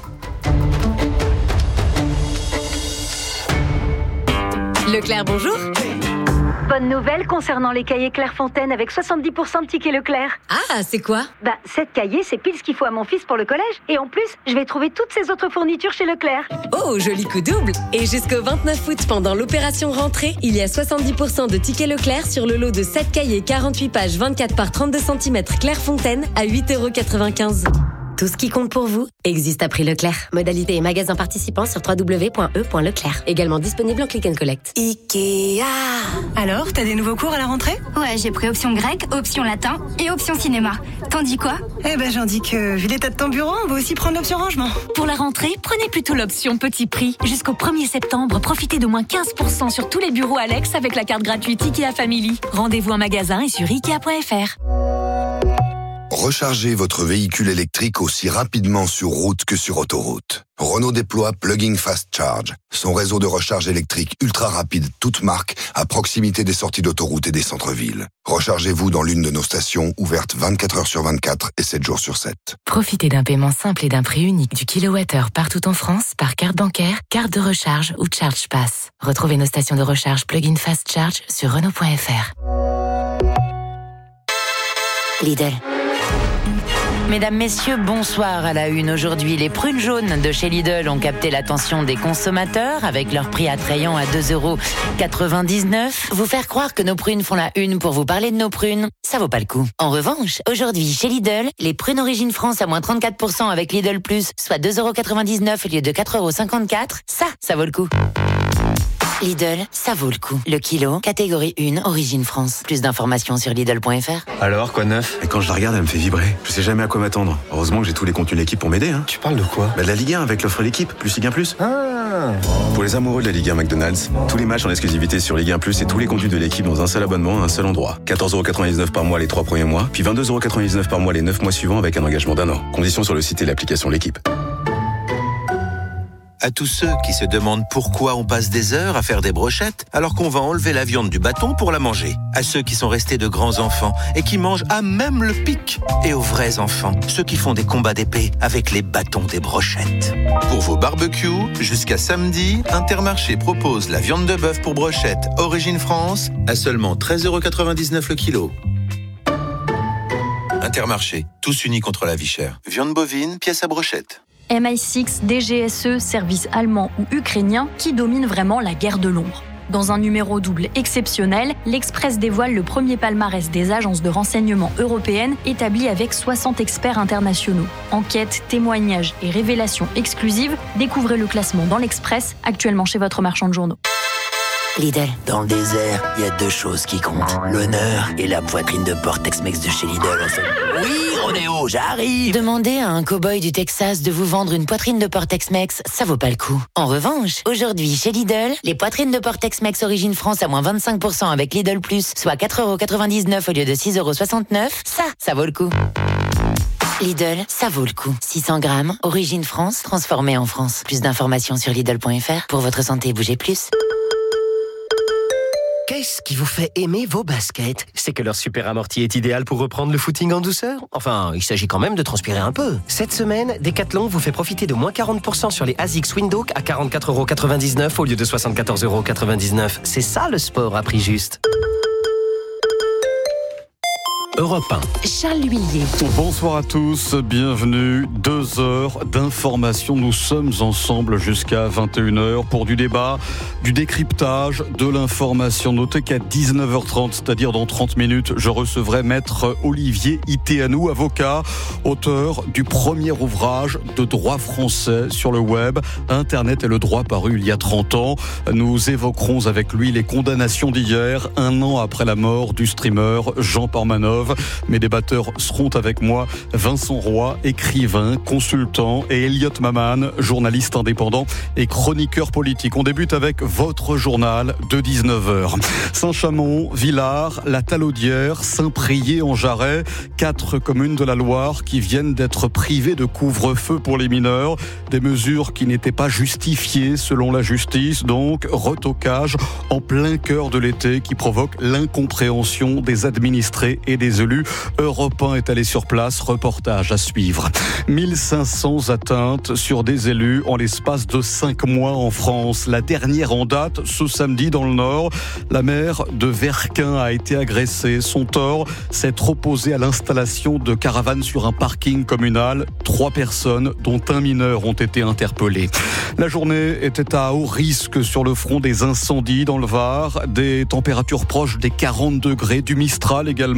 Leclerc, bonjour. Bonne nouvelle concernant les cahiers Clairefontaine avec soixante-dix pour cent de tickets Leclerc. Ah, c'est quoi? Bah, sept cahiers, c'est pile ce qu'il faut à mon fils pour le collège. Et en plus, je vais trouver toutes ces autres fournitures chez Leclerc. Oh, joli coup double. Et jusqu'au vingt-neuf août, pendant l'opération rentrée, il y a soixante-dix pour cent de tickets Leclerc sur le lot de sept cahiers quarante-huit pages vingt-quatre par trente-deux centimètres Clairefontaine à huit euros quatre-vingt-quinze. Tout ce qui compte pour vous existe à prix Leclerc. Modalité et magasin participants sur w w w point e point leclerc. Également disponible en click and collect. Ikea. Alors, t'as des nouveaux cours à la rentrée ? Ouais, j'ai pris option grec, option latin et option cinéma. T'en dis quoi ? Eh ben, j'en dis que, vu l'état de ton bureau, on va aussi prendre l'option rangement. Pour la rentrée, prenez plutôt l'option petit prix. Jusqu'au premier septembre, profitez de moins quinze pour cent sur tous les bureaux Alex avec la carte gratuite Ikea Family. Rendez-vous en magasin et sur ikea point f r. Rechargez votre véhicule électrique aussi rapidement sur route que sur autoroute. Renault déploie Plug-in Fast Charge, son réseau de recharge électrique ultra rapide, toute marque, à proximité des sorties d'autoroute et des centres-villes. Rechargez-vous dans l'une de nos stations, ouvertes vingt-quatre heures sur vingt-quatre et sept jours sur sept. Profitez d'un paiement simple et d'un prix unique du kilowattheure partout en France par carte bancaire, carte de recharge ou Charge Pass. Retrouvez nos stations de recharge Plug-in Fast Charge sur Renault point f r. Lidl. Mesdames, Messieurs, bonsoir à la une. Aujourd'hui, les prunes jaunes de chez Lidl ont capté l'attention des consommateurs avec leur prix attrayant à deux euros quatre-vingt-dix-neuf. Vous faire croire que nos prunes font la une pour vous parler de nos prunes, ça vaut pas le coup. En revanche, aujourd'hui, chez Lidl, les prunes Origine France à moins trente-quatre pour cent avec Lidl Plus, soit deux euros quatre-vingt-dix-neuf au lieu de quatre euros cinquante-quatre, ça, ça vaut le coup. Lidl, ça vaut le coup. Le kilo, catégorie un, Origine France. Plus d'informations sur Lidl point f r. Alors, quoi de neuf ? Et quand je la regarde, elle me fait vibrer. Je sais jamais à quoi m'attendre. Heureusement que j'ai tous les contenus de l'équipe pour m'aider. Hein. Tu parles de quoi ? Bah de la Ligue un avec l'offre l'équipe, plus Ligue un plus. Ah. Pour les amoureux de la Ligue un McDonald's, tous les matchs en exclusivité sur Ligue un plus et tous les contenus de l'équipe dans un seul abonnement à un seul endroit. quatorze euros quatre-vingt-dix-neuf par mois les trois premiers mois, puis vingt-deux euros quatre-vingt-dix-neuf par mois les neuf mois suivants avec un engagement d'un an. Conditions sur le site et l'application L'équipe. À tous ceux qui se demandent pourquoi on passe des heures à faire des brochettes alors qu'on va enlever la viande du bâton pour la manger. À ceux qui sont restés de grands enfants et qui mangent à même le pic. Et aux vrais enfants, ceux qui font des combats d'épée avec les bâtons des brochettes. Pour vos barbecues, jusqu'à samedi, Intermarché propose la viande de bœuf pour brochette Origine France à seulement treize euros quatre-vingt-dix-neuf le kilo. Intermarché, tous unis contre la vie chère. Viande bovine, pièce à brochette. M I six, D G S E, service allemand ou ukrainien, qui domine vraiment la guerre de l'ombre. Dans un numéro double exceptionnel, l'Express dévoile le premier palmarès des agences de renseignement européennes établi avec soixante experts internationaux. Enquêtes, témoignages et révélations exclusives, découvrez le classement dans l'Express, actuellement chez votre marchand de journaux. Lidl. Dans le désert, il y a deux choses qui comptent. L'honneur et la poitrine de porc Tex-Mex de chez Lidl, en fait. Oui, Ronéo, j'arrive. Demandez à un cow-boy du Texas de vous vendre une poitrine de porc Tex-Mex, ça vaut pas le coup. En revanche, aujourd'hui, chez Lidl, les poitrines de porc Tex-Mex Origine France à moins vingt-cinq pour cent avec Lidl Plus, soit quatre euros quatre-vingt-dix-neuf au lieu de six euros soixante-neuf, ça, ça vaut le coup. Lidl, ça vaut le coup. six cents grammes, Origine France, transformée en France. Plus d'informations sur Lidl point f r. Pour votre santé, bougez plus. Qu'est-ce qui vous fait aimer vos baskets ? C'est que leur super amorti est idéal pour reprendre le footing en douceur. Enfin, il s'agit quand même de transpirer un peu. Cette semaine, Decathlon vous fait profiter de moins quarante pour cent sur les ASICS Windhoek à quarante-quatre euros quatre-vingt-dix-neuf au lieu de soixante-quatorze euros quatre-vingt-dix-neuf. C'est ça le sport à prix juste. Europe un. Charles Huillier. Bonsoir à tous, bienvenue. Deux heures d'information. Nous sommes ensemble jusqu'à vingt et une heures pour du débat, du décryptage, de l'information. Notez qu'à dix-neuf heures trente, c'est-à-dire dans trente minutes, je recevrai maître Olivier Iteanou, avocat, auteur du premier ouvrage de droit français sur le web, Internet et le droit, paru il y a trente ans. Nous évoquerons avec lui les condamnations d'hier, un an après la mort du streamer Jean Pormanov. Mes débatteurs seront avec moi, Vincent Roy, écrivain, consultant, et Elliot Maman, journaliste indépendant et chroniqueur politique. On débute avec votre journal de dix-neuf heures. Saint-Chamond, Villars, la Talaudière, Saint-Priest-en-Jarret, quatre communes de la Loire qui viennent d'être privées de couvre-feu pour les mineurs. Des mesures qui n'étaient pas justifiées selon la justice, donc retoquage en plein cœur de l'été qui provoque l'incompréhension des administrés et des élus. Europe un est allé sur place, reportage à suivre. mille cinq cents atteintes sur des élus en l'espace de cinq mois en France. La dernière en date, ce samedi dans le Nord, la maire de Verquin a été agressée. Son tort, s'être opposé à l'installation de caravanes sur un parking communal. Trois personnes, dont un mineur, ont été interpellées. La journée était à haut risque sur le front des incendies dans le Var. Des températures proches des quarante degrés, du Mistral également.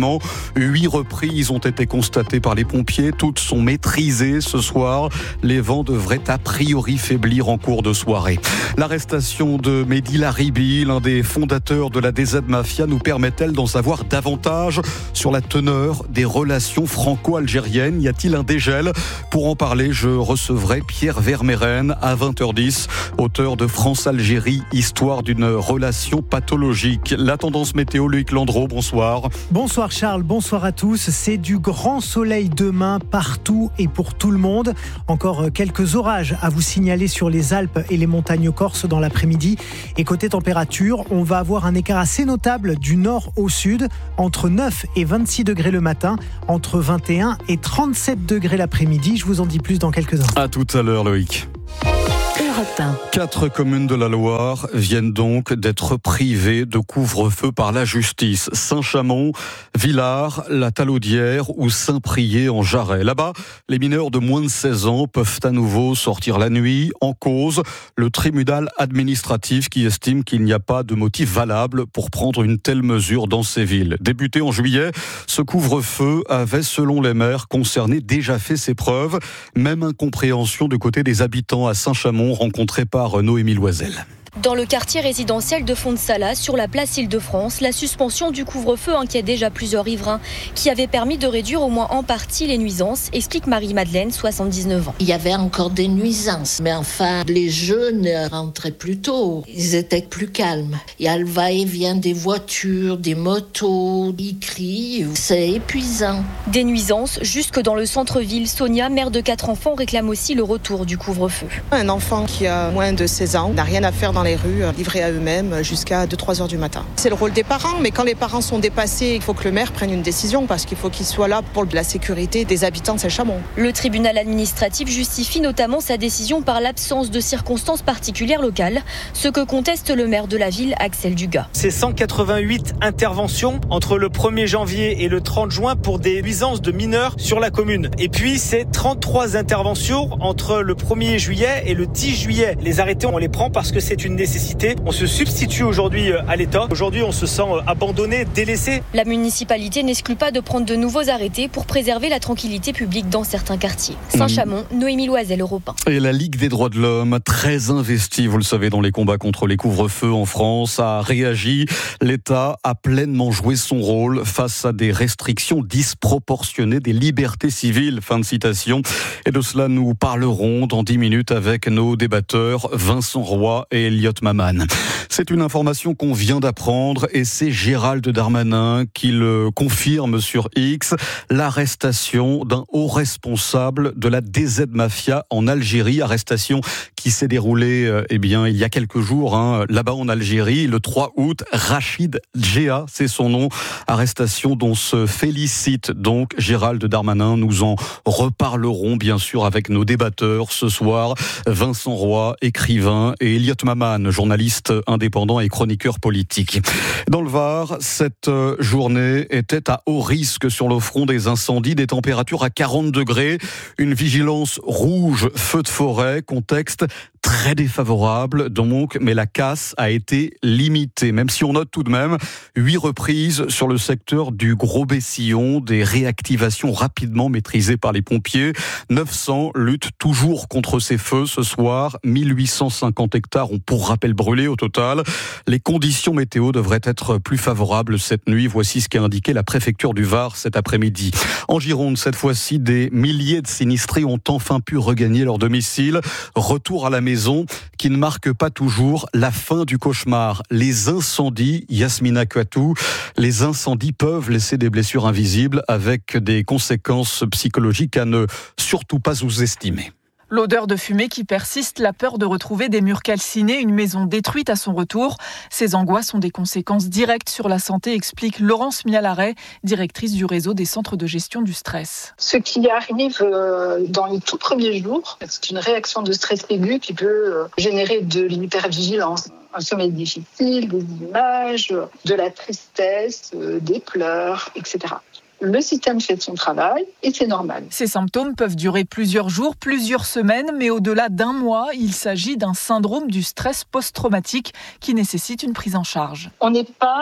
Huit reprises ont été constatées par les pompiers. Toutes sont maîtrisées ce soir. Les vents devraient a priori faiblir en cours de soirée. L'arrestation de Mehdi Laribi, l'un des fondateurs de la D Z Mafia, nous permet-elle d'en savoir davantage sur la teneur des relations franco-algériennes? Y a-t-il un dégel? Pour en parler, je recevrai Pierre Vermeyren à vingt heures dix, auteur de France-Algérie, histoire d'une relation pathologique. La tendance météo, Loïc Landreau, bonsoir. Bonsoir Charles, bonsoir à tous. C'est du grand soleil demain partout et pour tout le monde. Encore quelques orages à vous signaler sur les Alpes et les montagnes corses dans l'après-midi. Et côté température, on va avoir un écart assez notable du nord au sud, entre neuf et vingt-six degrés le matin, entre vingt et un et trente-sept degrés l'après-midi. Je vous en dis plus dans quelques instants. À tout à l'heure, Loïc. Quatre communes de la Loire viennent donc d'être privées de couvre-feu par la justice. Saint-Chamond, Villars, la Talaudière ou Saint-Priest en Jarret. Là-bas, les mineurs de moins de seize ans peuvent à nouveau sortir la nuit. En cause, le tribunal administratif qui estime qu'il n'y a pas de motif valable pour prendre une telle mesure dans ces villes. Débuté en juillet, ce couvre-feu avait, selon les maires concernés, déjà fait ses preuves. Même incompréhension du côté des habitants à Saint-Chamond rencontrés par Noémie Loisel. Dans le quartier résidentiel de Font-de-Sala, sur la place Île-de-France, la suspension du couvre-feu inquiète déjà plusieurs riverains qui avait permis de réduire au moins en partie les nuisances, explique Marie-Madeleine, soixante-dix-neuf ans. Il y avait encore des nuisances, mais enfin, les jeunes rentraient plus tôt. Ils étaient plus calmes. Il y a le va-et-vient des voitures, des motos, ils crient, c'est épuisant. Des nuisances jusque dans le centre-ville. Sonia, mère de quatre enfants, réclame aussi le retour du couvre-feu. Un enfant qui a moins de seize ans n'a rien à faire dans les rues, livrés à eux-mêmes jusqu'à deux trois heures du matin. C'est le rôle des parents, mais quand les parents sont dépassés, il faut que le maire prenne une décision parce qu'il faut qu'il soit là pour la sécurité des habitants de Saint-Chamond. Le tribunal administratif justifie notamment sa décision par l'absence de circonstances particulières locales, ce que conteste le maire de la ville, Axel Dugas. C'est cent quatre-vingt-huit interventions entre le premier janvier et le trente juin pour des nuisances de mineurs sur la commune. Et puis c'est trente-trois interventions entre le premier juillet et le dix juillet. Les arrêtés, on les prend parce que c'est une nécessité. On se substitue aujourd'hui à l'État. Aujourd'hui, on se sent abandonné, délaissé. La municipalité n'exclut pas de prendre de nouveaux arrêtés pour préserver la tranquillité publique dans certains quartiers. Saint-Chamond, mmh. Noémie Loisel, Europe un. Et la Ligue des droits de l'homme, très investie, vous le savez, dans les combats contre les couvre-feux en France, a réagi. L'État a pleinement joué son rôle face à des restrictions disproportionnées des libertés civiles. Fin de citation. Et de cela, nous parlerons dans dix minutes avec nos débatteurs Vincent Roy et Elliot Maman. C'est une information qu'on vient d'apprendre et c'est Gérald Darmanin qui le confirme sur X. L'arrestation d'un haut responsable de la D Z Mafia en Algérie. Arrestation qui s'est déroulée euh, eh bien, il y a quelques jours hein, là-bas en Algérie, le trois août. Rachid Djéa, c'est son nom. Arrestation dont se félicite donc Gérald Darmanin. Nous en reparlerons bien sûr avec nos débatteurs ce soir. Vincent Roy, écrivain, et Elliot Maman, journaliste indépendant et chroniqueur politique. Dans le Var, cette journée était à haut risque sur le front des incendies, des températures à quarante degrés, une vigilance rouge, feu de forêt, contexte très défavorable donc, mais la casse a été limitée, même si on note tout de même huit reprises sur le secteur du Gros-Bessillon, des réactivations rapidement maîtrisées par les pompiers. neuf cents luttent toujours contre ces feux ce soir, mille huit cent cinquante hectares ont pour rappel brûlé au total. Les conditions météo devraient être plus favorables cette nuit, voici ce qu'a indiqué la préfecture du Var cet après-midi. En Gironde, cette fois-ci, des milliers de sinistrés ont enfin pu regagner leur domicile. Retour à la maison qui ne marque pas toujours la fin du cauchemar. Les incendies, Yasmina Kouatou, les incendies peuvent laisser des blessures invisibles avec des conséquences psychologiques à ne surtout pas sous-estimer. L'odeur de fumée qui persiste, la peur de retrouver des murs calcinés, une maison détruite à son retour. Ces angoisses ont des conséquences directes sur la santé, explique Laurence Mialaret, directrice du réseau des centres de gestion du stress. Ce qui arrive dans les tout premiers jours, c'est une réaction de stress aigu qui peut générer de l'hypervigilance. Un sommeil difficile, des images, de la tristesse, des pleurs, et cetera. Le système fait son travail et c'est normal. Ces symptômes peuvent durer plusieurs jours, plusieurs semaines, mais au-delà d'un mois, il s'agit d'un syndrome du stress post-traumatique qui nécessite une prise en charge. On n'est pas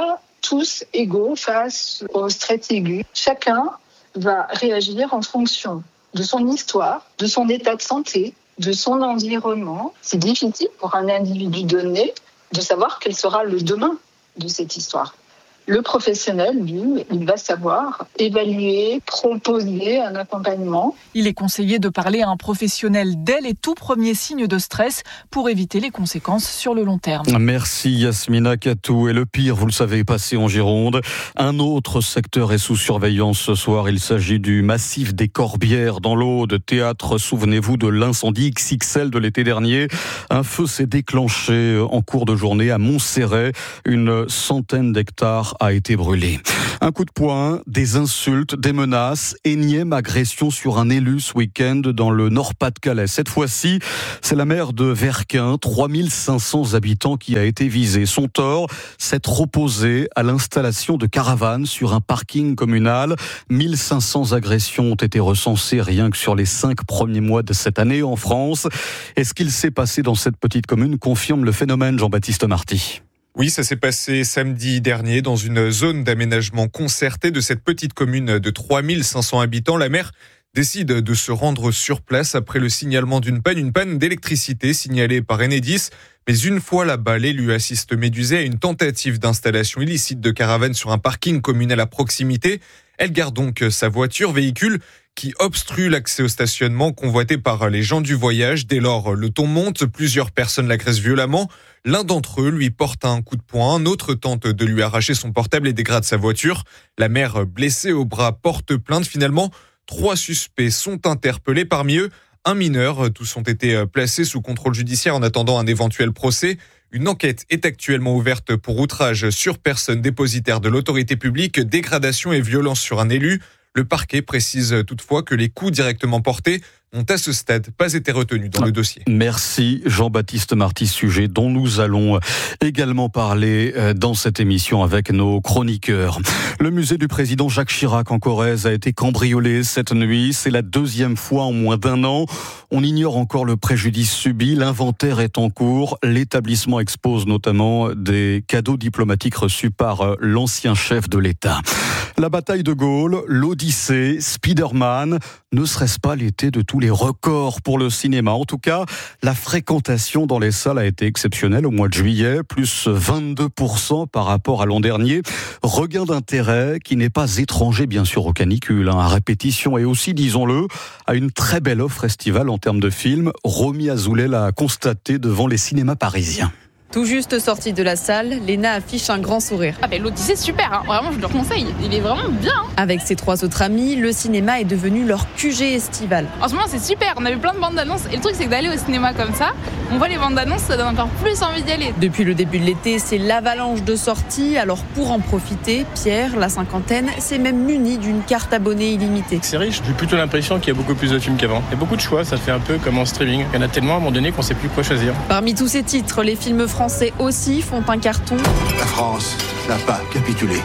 tous égaux face au stress aigu. Chacun va réagir en fonction de son histoire, de son état de santé, de son environnement. C'est difficile pour un individu donné de savoir quel sera le demain de cette histoire. Le professionnel, lui, il va savoir évaluer, proposer un accompagnement. Il est conseillé de parler à un professionnel dès les tout premiers signes de stress pour éviter les conséquences sur le long terme. Merci Yasmina Katou. Et le pire, vous le savez, est passé en Gironde. Un autre secteur est sous surveillance ce soir. Il s'agit du massif des Corbières dans l'Aude. Théâtre, souvenez-vous de l'incendie X X L de l'été dernier. Un feu s'est déclenché en cours de journée à Montserrat. Une centaine d'hectares a été brûlé. Un coup de poing, des insultes, des menaces, énième agression sur un élu ce week-end dans le Nord-Pas-de-Calais. Cette fois-ci, c'est la maire de Verquin, trois mille cinq cents habitants qui a été visée. Son tort, s'être opposé à l'installation de caravanes sur un parking communal. mille cinq cents agressions ont été recensées rien que sur les cinq premiers mois de cette année en France. Et ce qu'il s'est passé dans cette petite commune confirme le phénomène, Jean-Baptiste Marty. Oui, ça s'est passé samedi dernier dans une zone d'aménagement concerté de cette petite commune de trois mille cinq cents habitants. La maire décide de se rendre sur place après le signalement d'une panne, une panne d'électricité signalée par Enedis. Mais une fois là-bas, l'élu assiste médusé à une tentative d'installation illicite de caravane sur un parking communal à proximité. Elle garde donc sa voiture, véhicule qui obstrue l'accès au stationnement convoité par les gens du voyage. Dès lors, le ton monte, plusieurs personnes l'agressent violemment. L'un d'entre eux lui porte un coup de poing, un autre tente de lui arracher son portable et dégrade sa voiture. La mère, blessée au bras, porte plainte. Finalement, trois suspects sont interpellés, parmi eux un mineur. Tous ont été placés sous contrôle judiciaire en attendant un éventuel procès. Une enquête est actuellement ouverte pour outrage sur personne dépositaire de l'autorité publique, dégradation et violence sur un élu. Le parquet précise toutefois que les coups directement portés n'ont à ce stade pas été retenus dans le dossier. Merci Jean-Baptiste Marty, sujet dont nous allons également parler dans cette émission avec nos chroniqueurs. Le musée du président Jacques Chirac en Corrèze a été cambriolé cette nuit. C'est la deuxième fois en moins d'un an. On ignore encore le préjudice subi. L'inventaire est en cours. L'établissement expose notamment des cadeaux diplomatiques reçus par l'ancien chef de l'État. La bataille de Gaulle, l'Odyssée, Spider-Man, ne serait-ce pas l'été de tous les records pour le cinéma? En tout cas, la fréquentation dans les salles a été exceptionnelle au mois de juillet, plus vingt-deux pour cent par rapport à l'an dernier. Regain d'intérêt qui n'est pas étranger bien sûr aux canicules, hein, à répétition et aussi, disons-le, à une très belle offre estivale en termes de films. Romy Azoulay l'a constaté devant les cinémas parisiens. Tout juste sortie de la salle, Léna affiche un grand sourire. Ah ben l'Odyssée c'est super, hein. Vraiment je le conseille, il est vraiment bien. Hein. Avec ses trois autres amis, le cinéma est devenu leur Q G estival. En ce moment c'est super, on a vu plein de bandes d'annonces et le truc c'est que d'aller au cinéma comme ça, on voit les bandes d'annonces, ça donne encore plus envie d'y aller. Depuis le début de l'été, c'est l'avalanche de sorties, alors pour en profiter, Pierre, la cinquantaine, s'est même muni d'une carte abonnée illimitée. C'est riche, j'ai plutôt l'impression qu'il y a beaucoup plus de films qu'avant. Il y a beaucoup de choix, ça fait un peu comme en streaming. Il y en a tellement à un moment donné qu'on sait plus quoi choisir. Parmi tous ces titres, les films français aussi font un carton. La France n'a pas capitulé.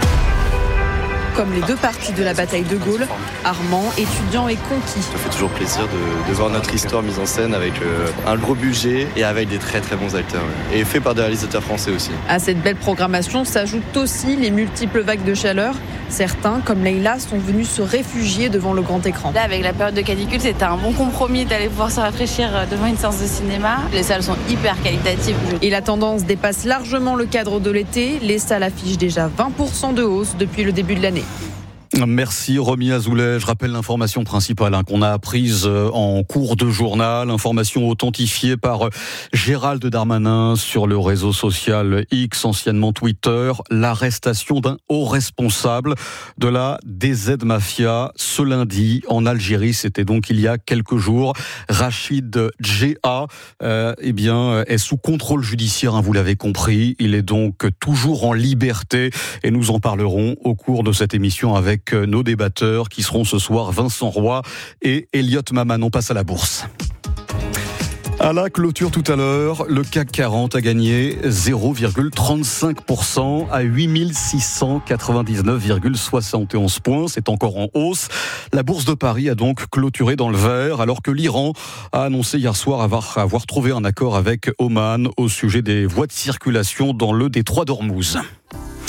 Comme les deux parties de la bataille de Gaulle, Armand, étudiant et conquis. Ça fait toujours plaisir de, de voir notre histoire mise en scène avec euh, un gros budget et avec des très très bons acteurs. Ouais. Et fait par des réalisateurs français aussi. À cette belle programmation s'ajoutent aussi les multiples vagues de chaleur. Certains, comme Leïla, sont venus se réfugier devant le grand écran. Là, avec la période de canicule, c'était un bon compromis d'aller pouvoir se rafraîchir devant une séance de cinéma. Les salles sont hyper qualitatives. Et la tendance dépasse largement le cadre de l'été. Les salles affichent déjà vingt pour cent de hausse depuis le début de l'année. Merci Romy Azoulay. Je rappelle l'information principale hein, qu'on a apprise en cours de journal, information authentifiée par Gérald Darmanin sur le réseau social X, anciennement Twitter, l'arrestation d'un haut responsable de la D Z Mafia ce lundi en Algérie. C'était donc il y a quelques jours. Rachid Djea euh, eh bien, est sous contrôle judiciaire, hein, vous l'avez compris. Il est donc toujours en liberté et nous en parlerons au cours de cette émission avec nos débatteurs qui seront ce soir Vincent Roy et Elliot Maman. On passe à la bourse. À la clôture tout à l'heure, le C A C quarante a gagné zéro virgule trente-cinq pour cent à huit mille six cent quatre-vingt-dix-neuf virgule soixante et onze points. C'est encore en hausse. La bourse de Paris a donc clôturé dans le vert alors que l'Iran a annoncé hier soir avoir, avoir trouvé un accord avec Oman au sujet des voies de circulation dans le détroit d'Ormuz.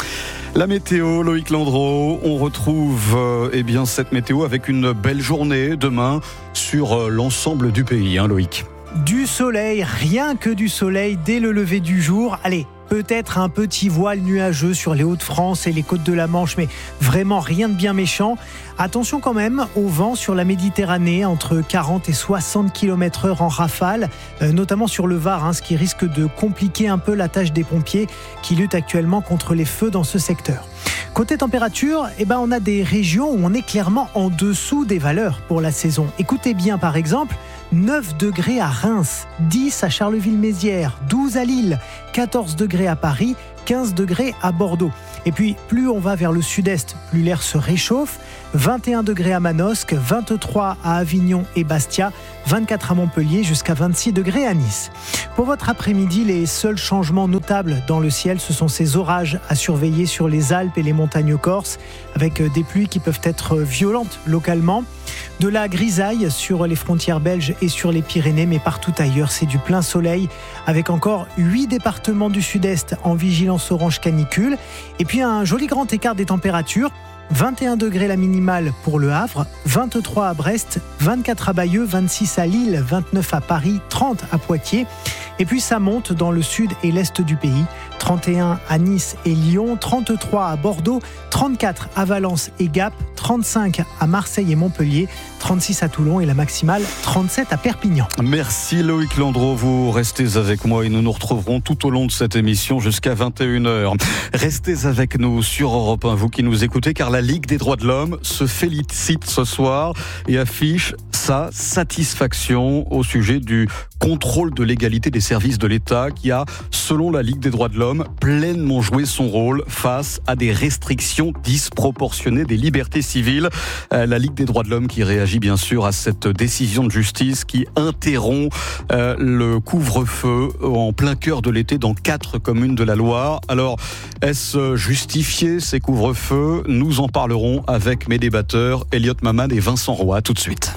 La météo, Loïc Landreau, on retrouve euh, eh bien, cette météo avec une belle journée demain sur euh, l'ensemble du pays, hein, Loïc. Du soleil, rien que du soleil dès le lever du jour. Allez, peut-être un petit voile nuageux sur les Hauts-de-France et les côtes de la Manche, mais vraiment rien de bien méchant. Attention quand même au vent sur la Méditerranée, entre quarante et soixante kilomètres heure en rafale, euh, notamment sur le Var, hein, ce qui risque de compliquer un peu la tâche des pompiers qui luttent actuellement contre les feux dans ce secteur. Côté température, eh ben on a des régions où on est clairement en dessous des valeurs pour la saison. Écoutez bien par exemple, neuf degrés à Reims, dix à Charleville-Mézières, douze à Lille, quatorze degrés à Paris, quinze degrés à Bordeaux. Et puis, plus on va vers le sud-est, plus l'air se réchauffe. vingt et un degrés à Manosque, vingt-trois à Avignon et Bastia, vingt-quatre à Montpellier, jusqu'à vingt-six degrés à Nice. Pour votre après-midi, les seuls changements notables dans le ciel, ce sont ces orages à surveiller sur les Alpes et les montagnes corses, avec des pluies qui peuvent être violentes localement. De la grisaille sur les frontières belges et sur les Pyrénées, mais partout ailleurs, c'est du plein soleil, avec encore huit départements du sud-est en vigilance orange canicule. Et puis un joli grand écart des températures. vingt et un degrés la minimale pour Le Havre, vingt-trois à Brest, vingt-quatre à Bayeux, vingt-six à Lille, vingt-neuf à Paris, trente à Poitiers. Et puis ça monte dans le sud et l'est du pays, trente et un à Nice et Lyon, trente-trois à Bordeaux, trente-quatre à Valence et Gap, trente-cinq à Marseille et Montpellier, trente-six à Toulon et la maximale trente-sept à Perpignan. Merci Loïc Landreau, vous restez avec moi et nous nous retrouverons tout au long de cette émission jusqu'à vingt et une heures. Restez avec nous sur Europe un, vous qui nous écoutez, car la Ligue des droits de l'homme se félicite ce soir et affiche sa satisfaction au sujet du contrôle de légalité des services de l'État qui a, selon la Ligue des droits de l'homme, pleinement joué son rôle face à des restrictions disproportionnées des libertés civiles. La Ligue des droits de l'homme qui réagit bien sûr à cette décision de justice qui interrompt euh, le couvre-feu en plein cœur de l'été dans quatre communes de la Loire. Alors, est-ce justifié ces couvre-feux ? Nous en parlerons avec mes débatteurs Elliot Maman et Vincent Roy tout de suite.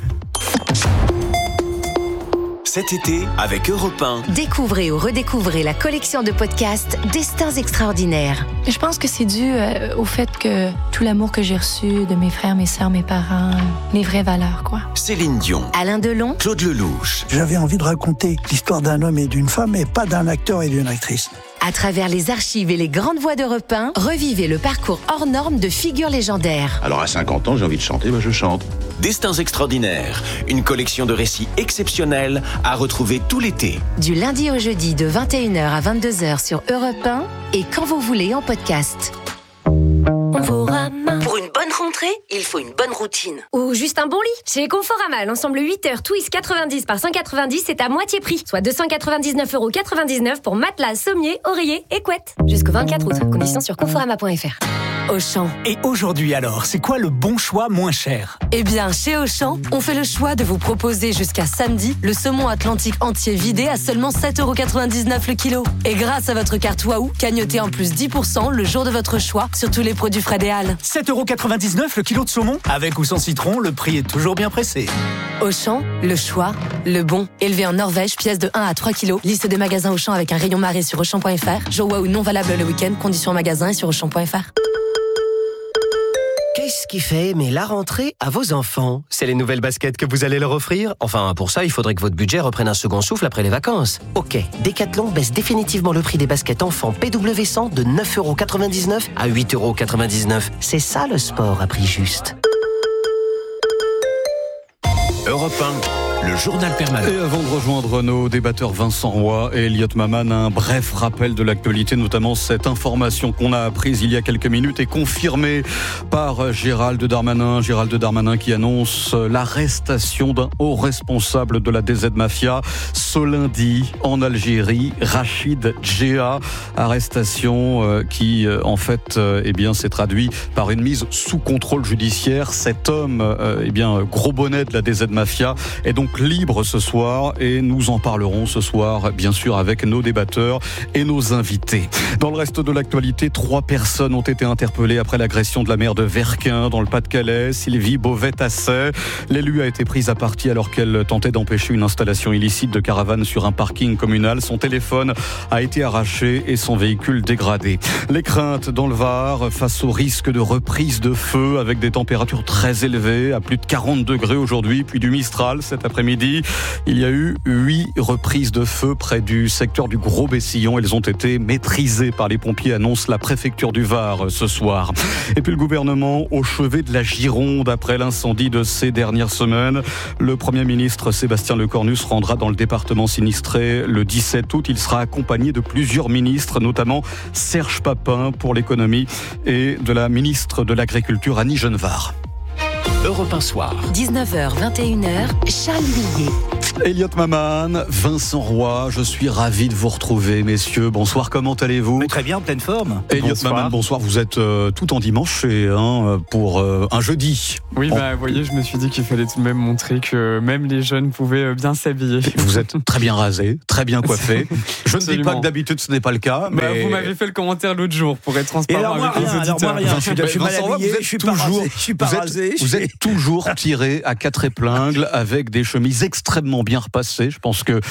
Cet été, avec Europe un. Découvrez ou redécouvrez la collection de podcasts Destins extraordinaires. Je pense que c'est dû euh, au fait que tout l'amour que j'ai reçu de mes frères, mes sœurs, mes parents, les vraies valeurs, quoi. Céline Dion. Alain Delon. Claude Lelouch. J'avais envie de raconter l'histoire d'un homme et d'une femme, et pas d'un acteur et d'une actrice. À travers les archives et les grandes voix d'Europe un, revivez le parcours hors norme de figures légendaires. Alors à cinquante ans, j'ai envie de chanter, ben je chante. Destins extraordinaires, une collection de récits exceptionnels à retrouver tout l'été. Du lundi au jeudi de vingt et une heures à vingt-deux heures sur Europe un et quand vous voulez en podcast. Conforama. Pour une bonne rentrée, il faut une bonne routine. Ou juste un bon lit. Chez Conforama, l'ensemble huit heures Twist quatre-vingt-dix par cent quatre-vingt-dix, c'est à moitié prix. Soit deux cent quatre-vingt-dix-neuf euros quatre-vingt-dix-neuf pour matelas, sommier, oreiller et couette. Jusqu'au vingt-quatre août. Conditions sur conforama point f r. Auchan. Et aujourd'hui alors, c'est quoi le bon choix moins cher ? Eh bien, chez Auchan, on fait le choix de vous proposer jusqu'à samedi le saumon atlantique entier vidé à seulement sept euros quatre-vingt-dix-neuf le kilo. Et grâce à votre carte Waouh, cagnotez en plus dix pour cent le jour de votre choix sur tous les produits frais des Halles. sept euros quatre-vingt-dix-neuf le kilo de saumon ? Avec ou sans citron, le prix est toujours bien pressé. Auchan, le choix, le bon. Élevé en Norvège, pièce de un à trois kilos. Liste des magasins Auchan avec un rayon marée sur Auchan point f r. Jour Waouh non valable le week-end. Conditions en magasin et sur Auchan point f r. Qu'est-ce qui fait aimer la rentrée à vos enfants ? C'est les nouvelles baskets que vous allez leur offrir ? Enfin, pour ça, il faudrait que votre budget reprenne un second souffle après les vacances. Ok, Decathlon baisse définitivement le prix des baskets enfants P W cent de neuf euros quatre-vingt-dix-neuf à huit euros quatre-vingt-dix-neuf. C'est ça le sport à prix juste. Europe un, le journal permanent. Et avant de rejoindre nos débatteurs Vincent Roy et Elliot Maman, un bref rappel de l'actualité, notamment cette information qu'on a apprise il y a quelques minutes et confirmée par Gérald Darmanin. Gérald Darmanin qui annonce l'arrestation d'un haut responsable de la D Z Mafia ce lundi en Algérie, Rachid Djea. Arrestation euh, qui, euh, en fait, euh, eh bien, s'est traduit par une mise sous contrôle judiciaire. Cet homme, euh, eh bien, gros bonnet de la D Z Mafia, est donc donc libre ce soir et nous en parlerons ce soir, bien sûr, avec nos débatteurs et nos invités. Dans le reste de l'actualité, trois personnes ont été interpellées après l'agression de la maire de Verquin dans le Pas-de-Calais, Sylvie Beauvais-Tasset. L'élu a été prise à partie alors qu'elle tentait d'empêcher une installation illicite de caravane sur un parking communal. Son téléphone a été arraché et son véhicule dégradé. Les craintes dans le Var face au risque de reprise de feu avec des températures très élevées, à plus de quarante degrés aujourd'hui, puis du Mistral cet après-midi. Il y a eu huit reprises de feu près du secteur du Gros-Bessillon. Elles ont été maîtrisées par les pompiers, annonce la préfecture du Var ce soir. Et puis le gouvernement au chevet de la Gironde après l'incendie de ces dernières semaines. Le Premier ministre Sébastien Lecornu se rendra dans le département sinistré le dix-sept août. Il sera accompagné de plusieurs ministres, notamment Serge Papin pour l'économie et de la ministre de l'Agriculture Annie Genevard. Europe un soir. dix-neuf heures vingt et une heures, Charles Villiers. Elliot Maman, Vincent Roy, je suis ravi de vous retrouver, messieurs. Bonsoir, comment allez-vous ? Mais très bien, en pleine forme. Elliot Maman, bonsoir. Vous êtes euh, tout en dimanche hein, pour euh, un jeudi. Oui, bon. bah, vous voyez, je me suis dit qu'il fallait tout de même montrer que même les jeunes pouvaient bien s'habiller. Vous êtes très bien rasé, très bien coiffé. Je ne dis pas que d'habitude ce n'est pas le cas, mais... Bah, vous m'avez fait le commentaire l'autre jour pour être transparent alors, avec rien, les auditeurs. Alors, moi, rien. Je suis, je suis mal Vincent, habillé, vous êtes je suis toujours, pas rasé. Je suis pas vous rasé. Êtes, vous êtes toujours tiré à quatre épingles avec des chemises extrêmement bien repassées. Je pense que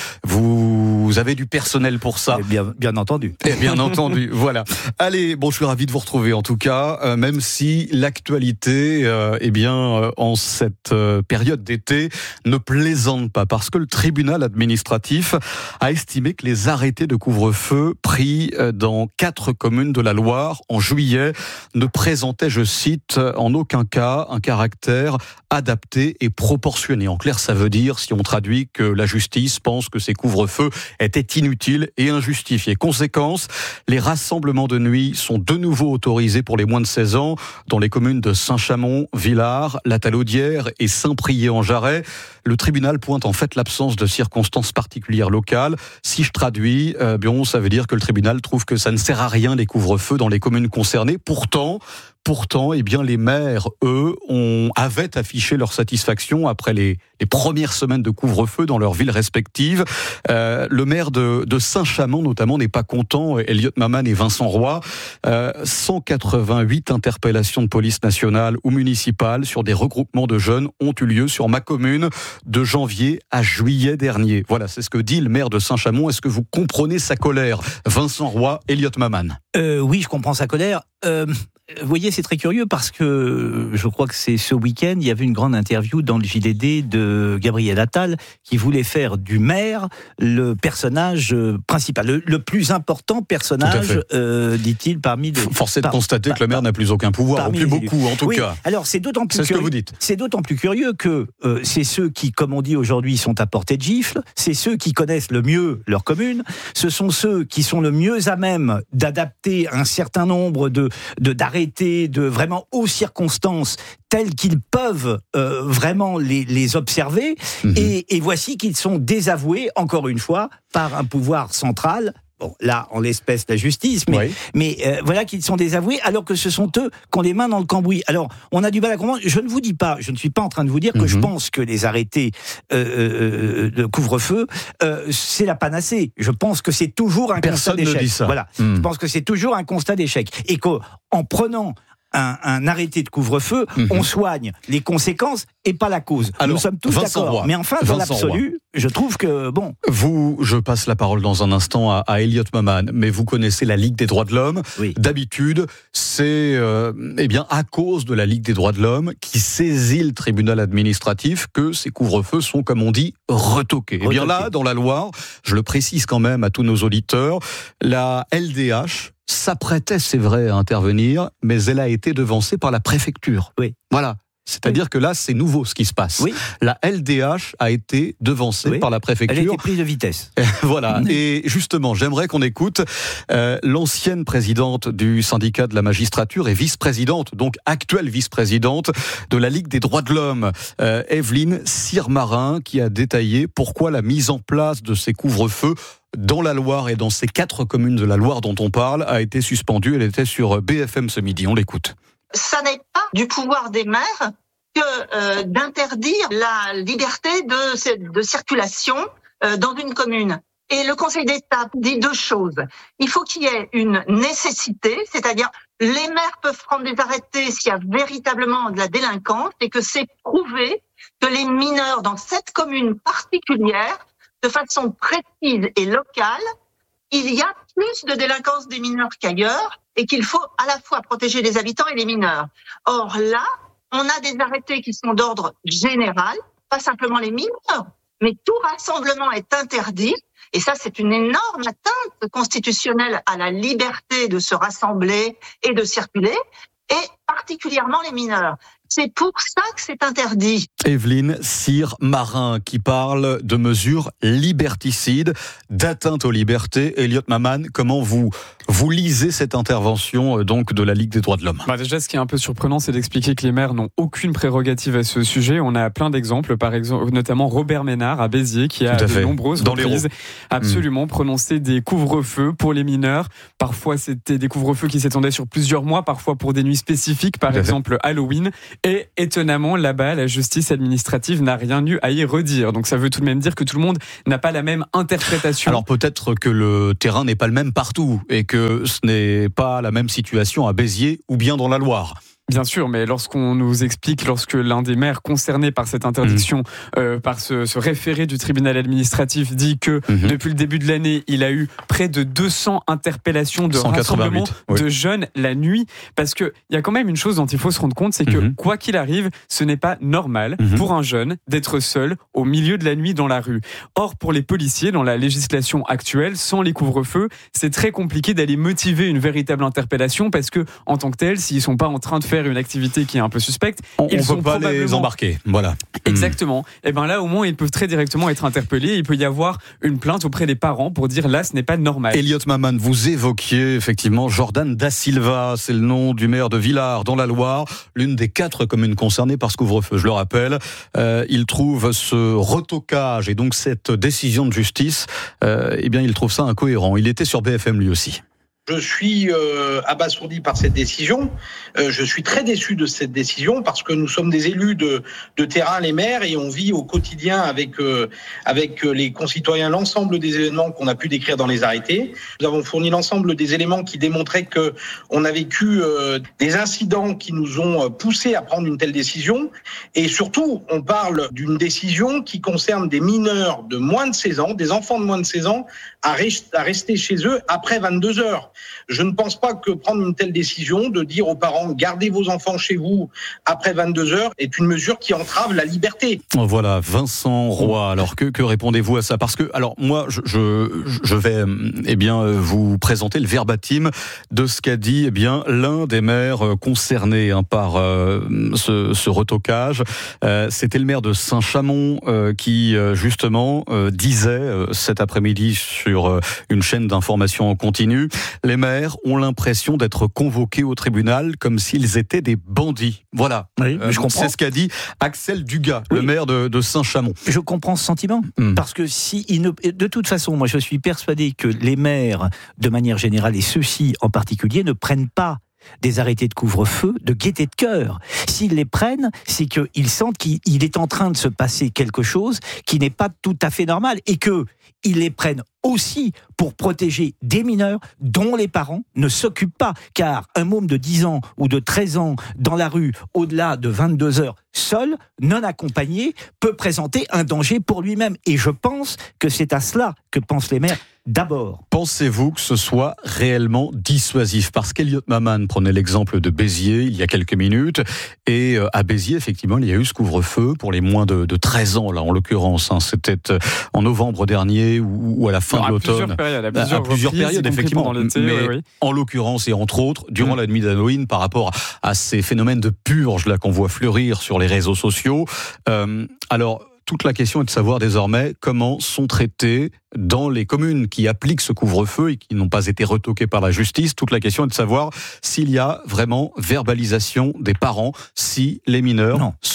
vous avez du personnel pour ça. Et bien, bien entendu. Et bien entendu, voilà. Allez, bon, je suis ravi de vous retrouver en tout cas, euh, même si l'actualité, euh, eh bien, euh, en cette euh, période d'été, ne plaisante pas, parce que le tribunal administratif a estimé que les arrêtés de couvre-feu pris euh, dans quatre communes de la Loire en juillet ne présentaient, je cite, en aucun cas un caractère adapté et proportionné. En clair, ça veut dire, si on traduit, que la justice pense que ces couvre-feux étaient inutiles et injustifiés. Conséquence, les rassemblements de nuit sont de nouveau autorisés pour les moins de seize ans dans les communes de Saint-Chamond, Villars, La Talaudière et Saint-Priest-en-Jarret. Le tribunal pointe en fait l'absence de circonstances particulières locales. Si je traduis, euh, bien, ça veut dire que le tribunal trouve que ça ne sert à rien les couvre-feux dans les communes concernées. Pourtant, Pourtant, eh bien, les maires, eux, ont, avaient affiché leur satisfaction après les, les premières semaines de couvre-feu dans leurs villes respectives. Euh, le maire de, de Saint-Chamond, notamment, n'est pas content, Elliot Maman et Vincent Roy. Euh, cent quatre-vingt-huit interpellations de police nationale ou municipale sur des regroupements de jeunes ont eu lieu sur ma commune de janvier à juillet dernier. Voilà, c'est ce que dit le maire de Saint-Chamond. Est-ce que vous comprenez sa colère, Vincent Roy, Elliot Maman ? euh, Oui, je comprends sa colère. Euh... Vous voyez, c'est très curieux parce que je crois que c'est ce week-end, il y avait une grande interview dans le J D D de Gabriel Attal qui voulait faire du maire le personnage principal, le, le plus important personnage, euh, dit-il, parmi les... Force est de par, constater par, que le maire n'a plus aucun pouvoir, ou plus beaucoup en tout oui, cas. Alors c'est d'autant plus c'est curieux, ce que vous dites. C'est d'autant plus curieux que euh, c'est ceux qui, comme on dit aujourd'hui, sont à portée de gifle, c'est ceux qui connaissent le mieux leur commune, ce sont ceux qui sont le mieux à même d'adapter un certain nombre de, de d'arrêtés, de vraiment aux circonstances telles qu'ils peuvent euh, vraiment les, les observer, mmh. et, et voici qu'ils sont désavoués, encore une fois, par un pouvoir central. Bon, là, en l'espèce, la justice, mais, oui. mais euh, voilà qu'ils sont désavoués, alors que ce sont eux qui ont les mains dans le cambouis. Alors, on a du mal à comprendre. Je ne vous dis pas, je ne suis pas en train de vous dire que mm-hmm. je pense que les arrêtés euh, euh, de couvre-feu, euh, c'est la panacée. Je pense que c'est toujours un Personne constat d'échec. Ne dit ça. Voilà. Mm. Je pense que c'est toujours un constat d'échec. Et qu'en prenant Un, un arrêté de couvre-feu, mmh. on soigne les conséquences et pas la cause. Alors, nous sommes tous Vincent d'accord. Roy. Mais enfin, dans Vincent l'absolu, Roy. je trouve que, bon... Vous, je passe la parole dans un instant à, à Elliot Maman, mais vous connaissez la Ligue des droits de l'homme. Oui. D'habitude, c'est euh, eh bien, à cause de la Ligue des droits de l'homme qui saisit le tribunal administratif que ces couvre-feux sont, comme on dit, retoqués. Retoqués. Eh bien là, dans la Loire, je le précise quand même à tous nos auditeurs, la L D H s'apprêtait, c'est vrai, à intervenir, mais elle a été devancée par la préfecture. Oui. Voilà. C'est-à-dire oui. que là, c'est nouveau ce qui se passe. Oui. La L D H a été devancée oui. par la préfecture. Elle a été prise de vitesse. Voilà. Et justement, j'aimerais qu'on écoute euh, l'ancienne présidente du syndicat de la magistrature et vice-présidente, donc actuelle vice-présidente de la Ligue des droits de l'homme, euh, Evelyne Sirmarin, qui a détaillé pourquoi la mise en place de ces couvre-feux dans la Loire et dans ces quatre communes de la Loire dont on parle a été suspendue. Elle était sur B F M ce midi. On l'écoute. Ça n'est pas du pouvoir des maires que euh, d'interdire la liberté de, de circulation euh, dans une commune. Et le Conseil d'État dit deux choses. Il faut qu'il y ait une nécessité, c'est-à-dire les maires peuvent prendre des arrêtés s'il y a véritablement de la délinquance et que c'est prouvé que les mineurs dans cette commune particulière, de façon précise et locale, il y a plus de délinquance des mineurs qu'ailleurs et qu'il faut à la fois protéger les habitants et les mineurs. Or là, on a des arrêtés qui sont d'ordre général, pas simplement les mineurs, mais tout rassemblement est interdit. Et ça, c'est une énorme atteinte constitutionnelle à la liberté de se rassembler et de circuler, et particulièrement les mineurs. C'est pour ça que c'est interdit. Evelyne Cyr-Marin qui parle de mesures liberticides, d'atteinte aux libertés. Elliot Maman, comment vous, vous lisez cette intervention donc de la Ligue des droits de l'homme ? Bah déjà, ce qui est un peu surprenant, c'est d'expliquer que les maires n'ont aucune prérogative à ce sujet. On a plein d'exemples, par exemple, notamment Robert Ménard à Béziers, qui a de nombreuses Dans reprises absolument mmh. prononcé des couvre-feux pour les mineurs. Parfois, c'était des couvre-feux qui s'étendaient sur plusieurs mois, parfois pour des nuits spécifiques, par exemple Halloween. Et étonnamment, là-bas, la justice administrative n'a rien eu à y redire. Donc ça veut tout de même dire que tout le monde n'a pas la même interprétation. Alors peut-être que le terrain n'est pas le même partout et que ce n'est pas la même situation à Béziers ou bien dans la Loire. Bien sûr, mais lorsqu'on nous explique, lorsque l'un des maires concernés par cette interdiction, mmh. euh, par ce, ce référé du tribunal administratif dit que mmh. depuis le début de l'année, il a eu près de deux cents interpellations de rassemblement oui. de jeunes la nuit, parce que il y a quand même une chose dont il faut se rendre compte, c'est que mmh. quoi qu'il arrive, ce n'est pas normal mmh. pour un jeune d'être seul au milieu de la nuit dans la rue. Or, pour les policiers, dans la législation actuelle, sans les couvre-feux, c'est très compliqué d'aller motiver une véritable interpellation, parce que en tant que tel, s'ils sont pas en train de faire une activité qui est un peu suspecte, on ils ne sont peut pas probablement... les embarquer. Voilà. Exactement. Et ben là, au moins, ils peuvent très directement être interpellés. Il peut y avoir une plainte auprès des parents pour dire là, ce n'est pas normal. Elliot Maman, vous évoquiez effectivement Jordan Da Silva, c'est le nom du maire de Villars dans la Loire, l'une des quatre communes concernées par ce couvre-feu. Je le rappelle, euh, il trouve ce retocage et donc cette décision de justice, euh, eh bien, il trouve ça incohérent. Il était sur B F M lui aussi. Je suis euh, abasourdi par cette décision. Euh, je suis très déçu de cette décision parce que nous sommes des élus de, de terrain, les maires, et on vit au quotidien avec euh, avec les concitoyens l'ensemble des événements qu'on a pu décrire dans les arrêtés. Nous avons fourni l'ensemble des éléments qui démontraient que on a vécu euh, des incidents qui nous ont poussés à prendre une telle décision. Et surtout, on parle d'une décision qui concerne des mineurs de moins de seize ans, des enfants de moins de seize ans, à, rest- à rester chez eux après vingt-deux heures. Je ne pense pas que prendre une telle décision de dire aux parents gardez vos enfants chez vous après vingt-deux heures est une mesure qui entrave la liberté. Voilà, Vincent Roy. Alors que, que répondez-vous à ça ? Parce que, alors moi, je, je, je vais eh bien vous présenter le verbatim de ce qu'a dit eh bien l'un des maires concernés hein, par euh, ce, ce retocage. Euh, c'était le maire de Saint-Chamond euh, qui euh, justement euh, disait euh, cet après-midi sur euh, une chaîne d'information en continu. Les maires ont l'impression d'être convoqués au tribunal comme s'ils étaient des bandits. Voilà, oui, euh, je comprends. C'est ce qu'a dit Axel Dugas, oui. le maire de, de Saint-Chamond. Je comprends ce sentiment, mmh. parce que si il ne, de toute façon, moi je suis persuadé que les maires, de manière générale, et ceux-ci en particulier, ne prennent pas des arrêtés de couvre-feu de gaieté de cœur. S'ils les prennent, c'est qu'ils sentent qu'il est en train de se passer quelque chose qui n'est pas tout à fait normal, et que ils les prennent aussi pour protéger des mineurs dont les parents ne s'occupent pas. Car un môme de dix ans ou de treize ans dans la rue, au-delà de vingt-deux heures, seul, non accompagné, peut présenter un danger pour lui-même. Et je pense que c'est à cela que pensent les maires d'abord. Pensez-vous que ce soit réellement dissuasif ? Parce qu'Elliot Maman prenait l'exemple de Béziers il y a quelques minutes. Et à Béziers, effectivement, il y a eu ce couvre-feu pour les moins de, de treize ans, là, en l'occurrence. Hein. C'était en novembre dernier ou, ou à la fin Alors, de l'automne. Plusieurs périodes, à plusieurs, à plusieurs reprises, périodes, effectivement. L'été, mais oui, oui. en l'occurrence, et entre autres, durant mmh. la nuit d'Halloween, par rapport à ces phénomènes de purge là qu'on voit fleurir sur les réseaux sociaux. Euh, alors, toute la question est de savoir désormais comment sont traités dans les communes qui appliquent ce couvre-feu et qui n'ont pas été retoquées par la justice. Toute la question est de savoir s'il y a vraiment verbalisation des parents, si les mineurs non. sont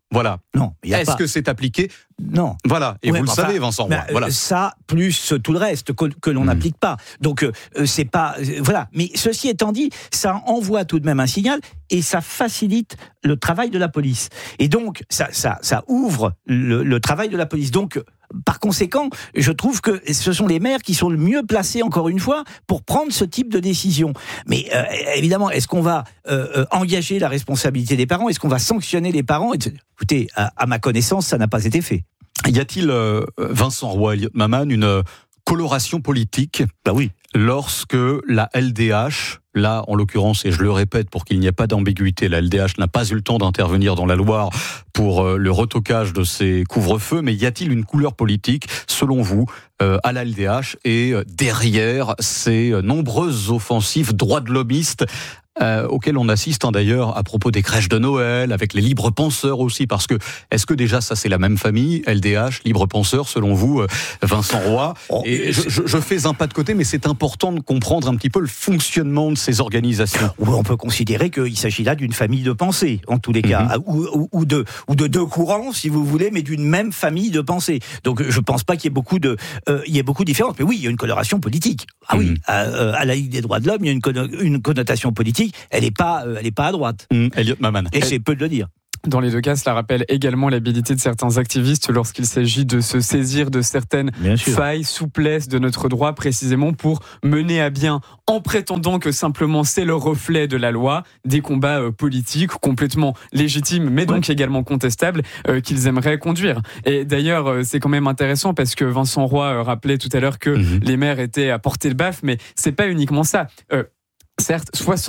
Voilà. Non, il y a Est-ce pas. que c'est appliqué ? Non. Voilà. Et Ouais, vous le enfin, savez, Vincent Roy. bah, Voilà. Ça, plus tout le reste que, que l'on n'applique mmh. pas. Donc, euh, c'est pas. Euh, voilà. Mais ceci étant dit, ça envoie tout de même un signal et ça facilite le travail de la police. Et donc, ça, ça, ça ouvre le, le travail de la police. Donc, par conséquent, je trouve que ce sont les maires qui sont le mieux placés, encore une fois, pour prendre ce type de décision. Mais euh, évidemment, est-ce qu'on va euh, engager la responsabilité des parents ? Est-ce qu'on va sanctionner les parents ? Écoutez, à, à ma connaissance, ça n'a pas été fait. Y a-t-il, euh, Vincent Roy, Elliot Maman, une euh, coloration politique ? Bah oui. Lorsque la L D H, là en l'occurrence, et je le répète pour qu'il n'y ait pas d'ambiguïté, la L D H n'a pas eu le temps d'intervenir dans la Loire pour euh, le retocage de ces couvre-feux, mais y a-t-il une couleur politique, selon vous, euh, à la L D H et euh, derrière ces euh, nombreuses offensives droits de l'homiste Euh, auquel on assiste hein, d'ailleurs à propos des crèches de Noël, avec les libres penseurs aussi, parce que est-ce que déjà ça c'est la même famille, L D H, libres penseurs, selon vous, euh, Vincent Roy ? Et je, je, je fais un pas de côté, mais c'est important de comprendre un petit peu le fonctionnement de ces organisations. On peut considérer qu'il s'agit là d'une famille de pensée, en tous les cas, mm-hmm. ou, ou, ou, de, ou de deux courants, si vous voulez, mais d'une même famille de pensée. Donc je pense pas qu'il y ait beaucoup de, euh, il y ait beaucoup de différences. Mais oui, il y a une coloration politique. Ah mm-hmm. oui, à, à la Ligue des droits de l'homme, il y a une, conno- une connotation politique. Elle n'est pas, euh, elle est pas à droite. Mmh, Elliot Maman. Et c'est peu de le dire. Dans les deux cas, cela rappelle également l'habilité de certains activistes lorsqu'il s'agit de se saisir de certaines failles, souplesses de notre droit, précisément pour mener à bien, en prétendant que simplement c'est le reflet de la loi, des combats euh, politiques complètement légitimes, mais donc ouais. également contestables, euh, qu'ils aimeraient conduire. Et d'ailleurs, euh, c'est quand même intéressant parce que Vincent Roy euh, rappelait tout à l'heure que mmh. les maires étaient à portée de baffe, mais c'est pas uniquement ça. Euh, certes, soixante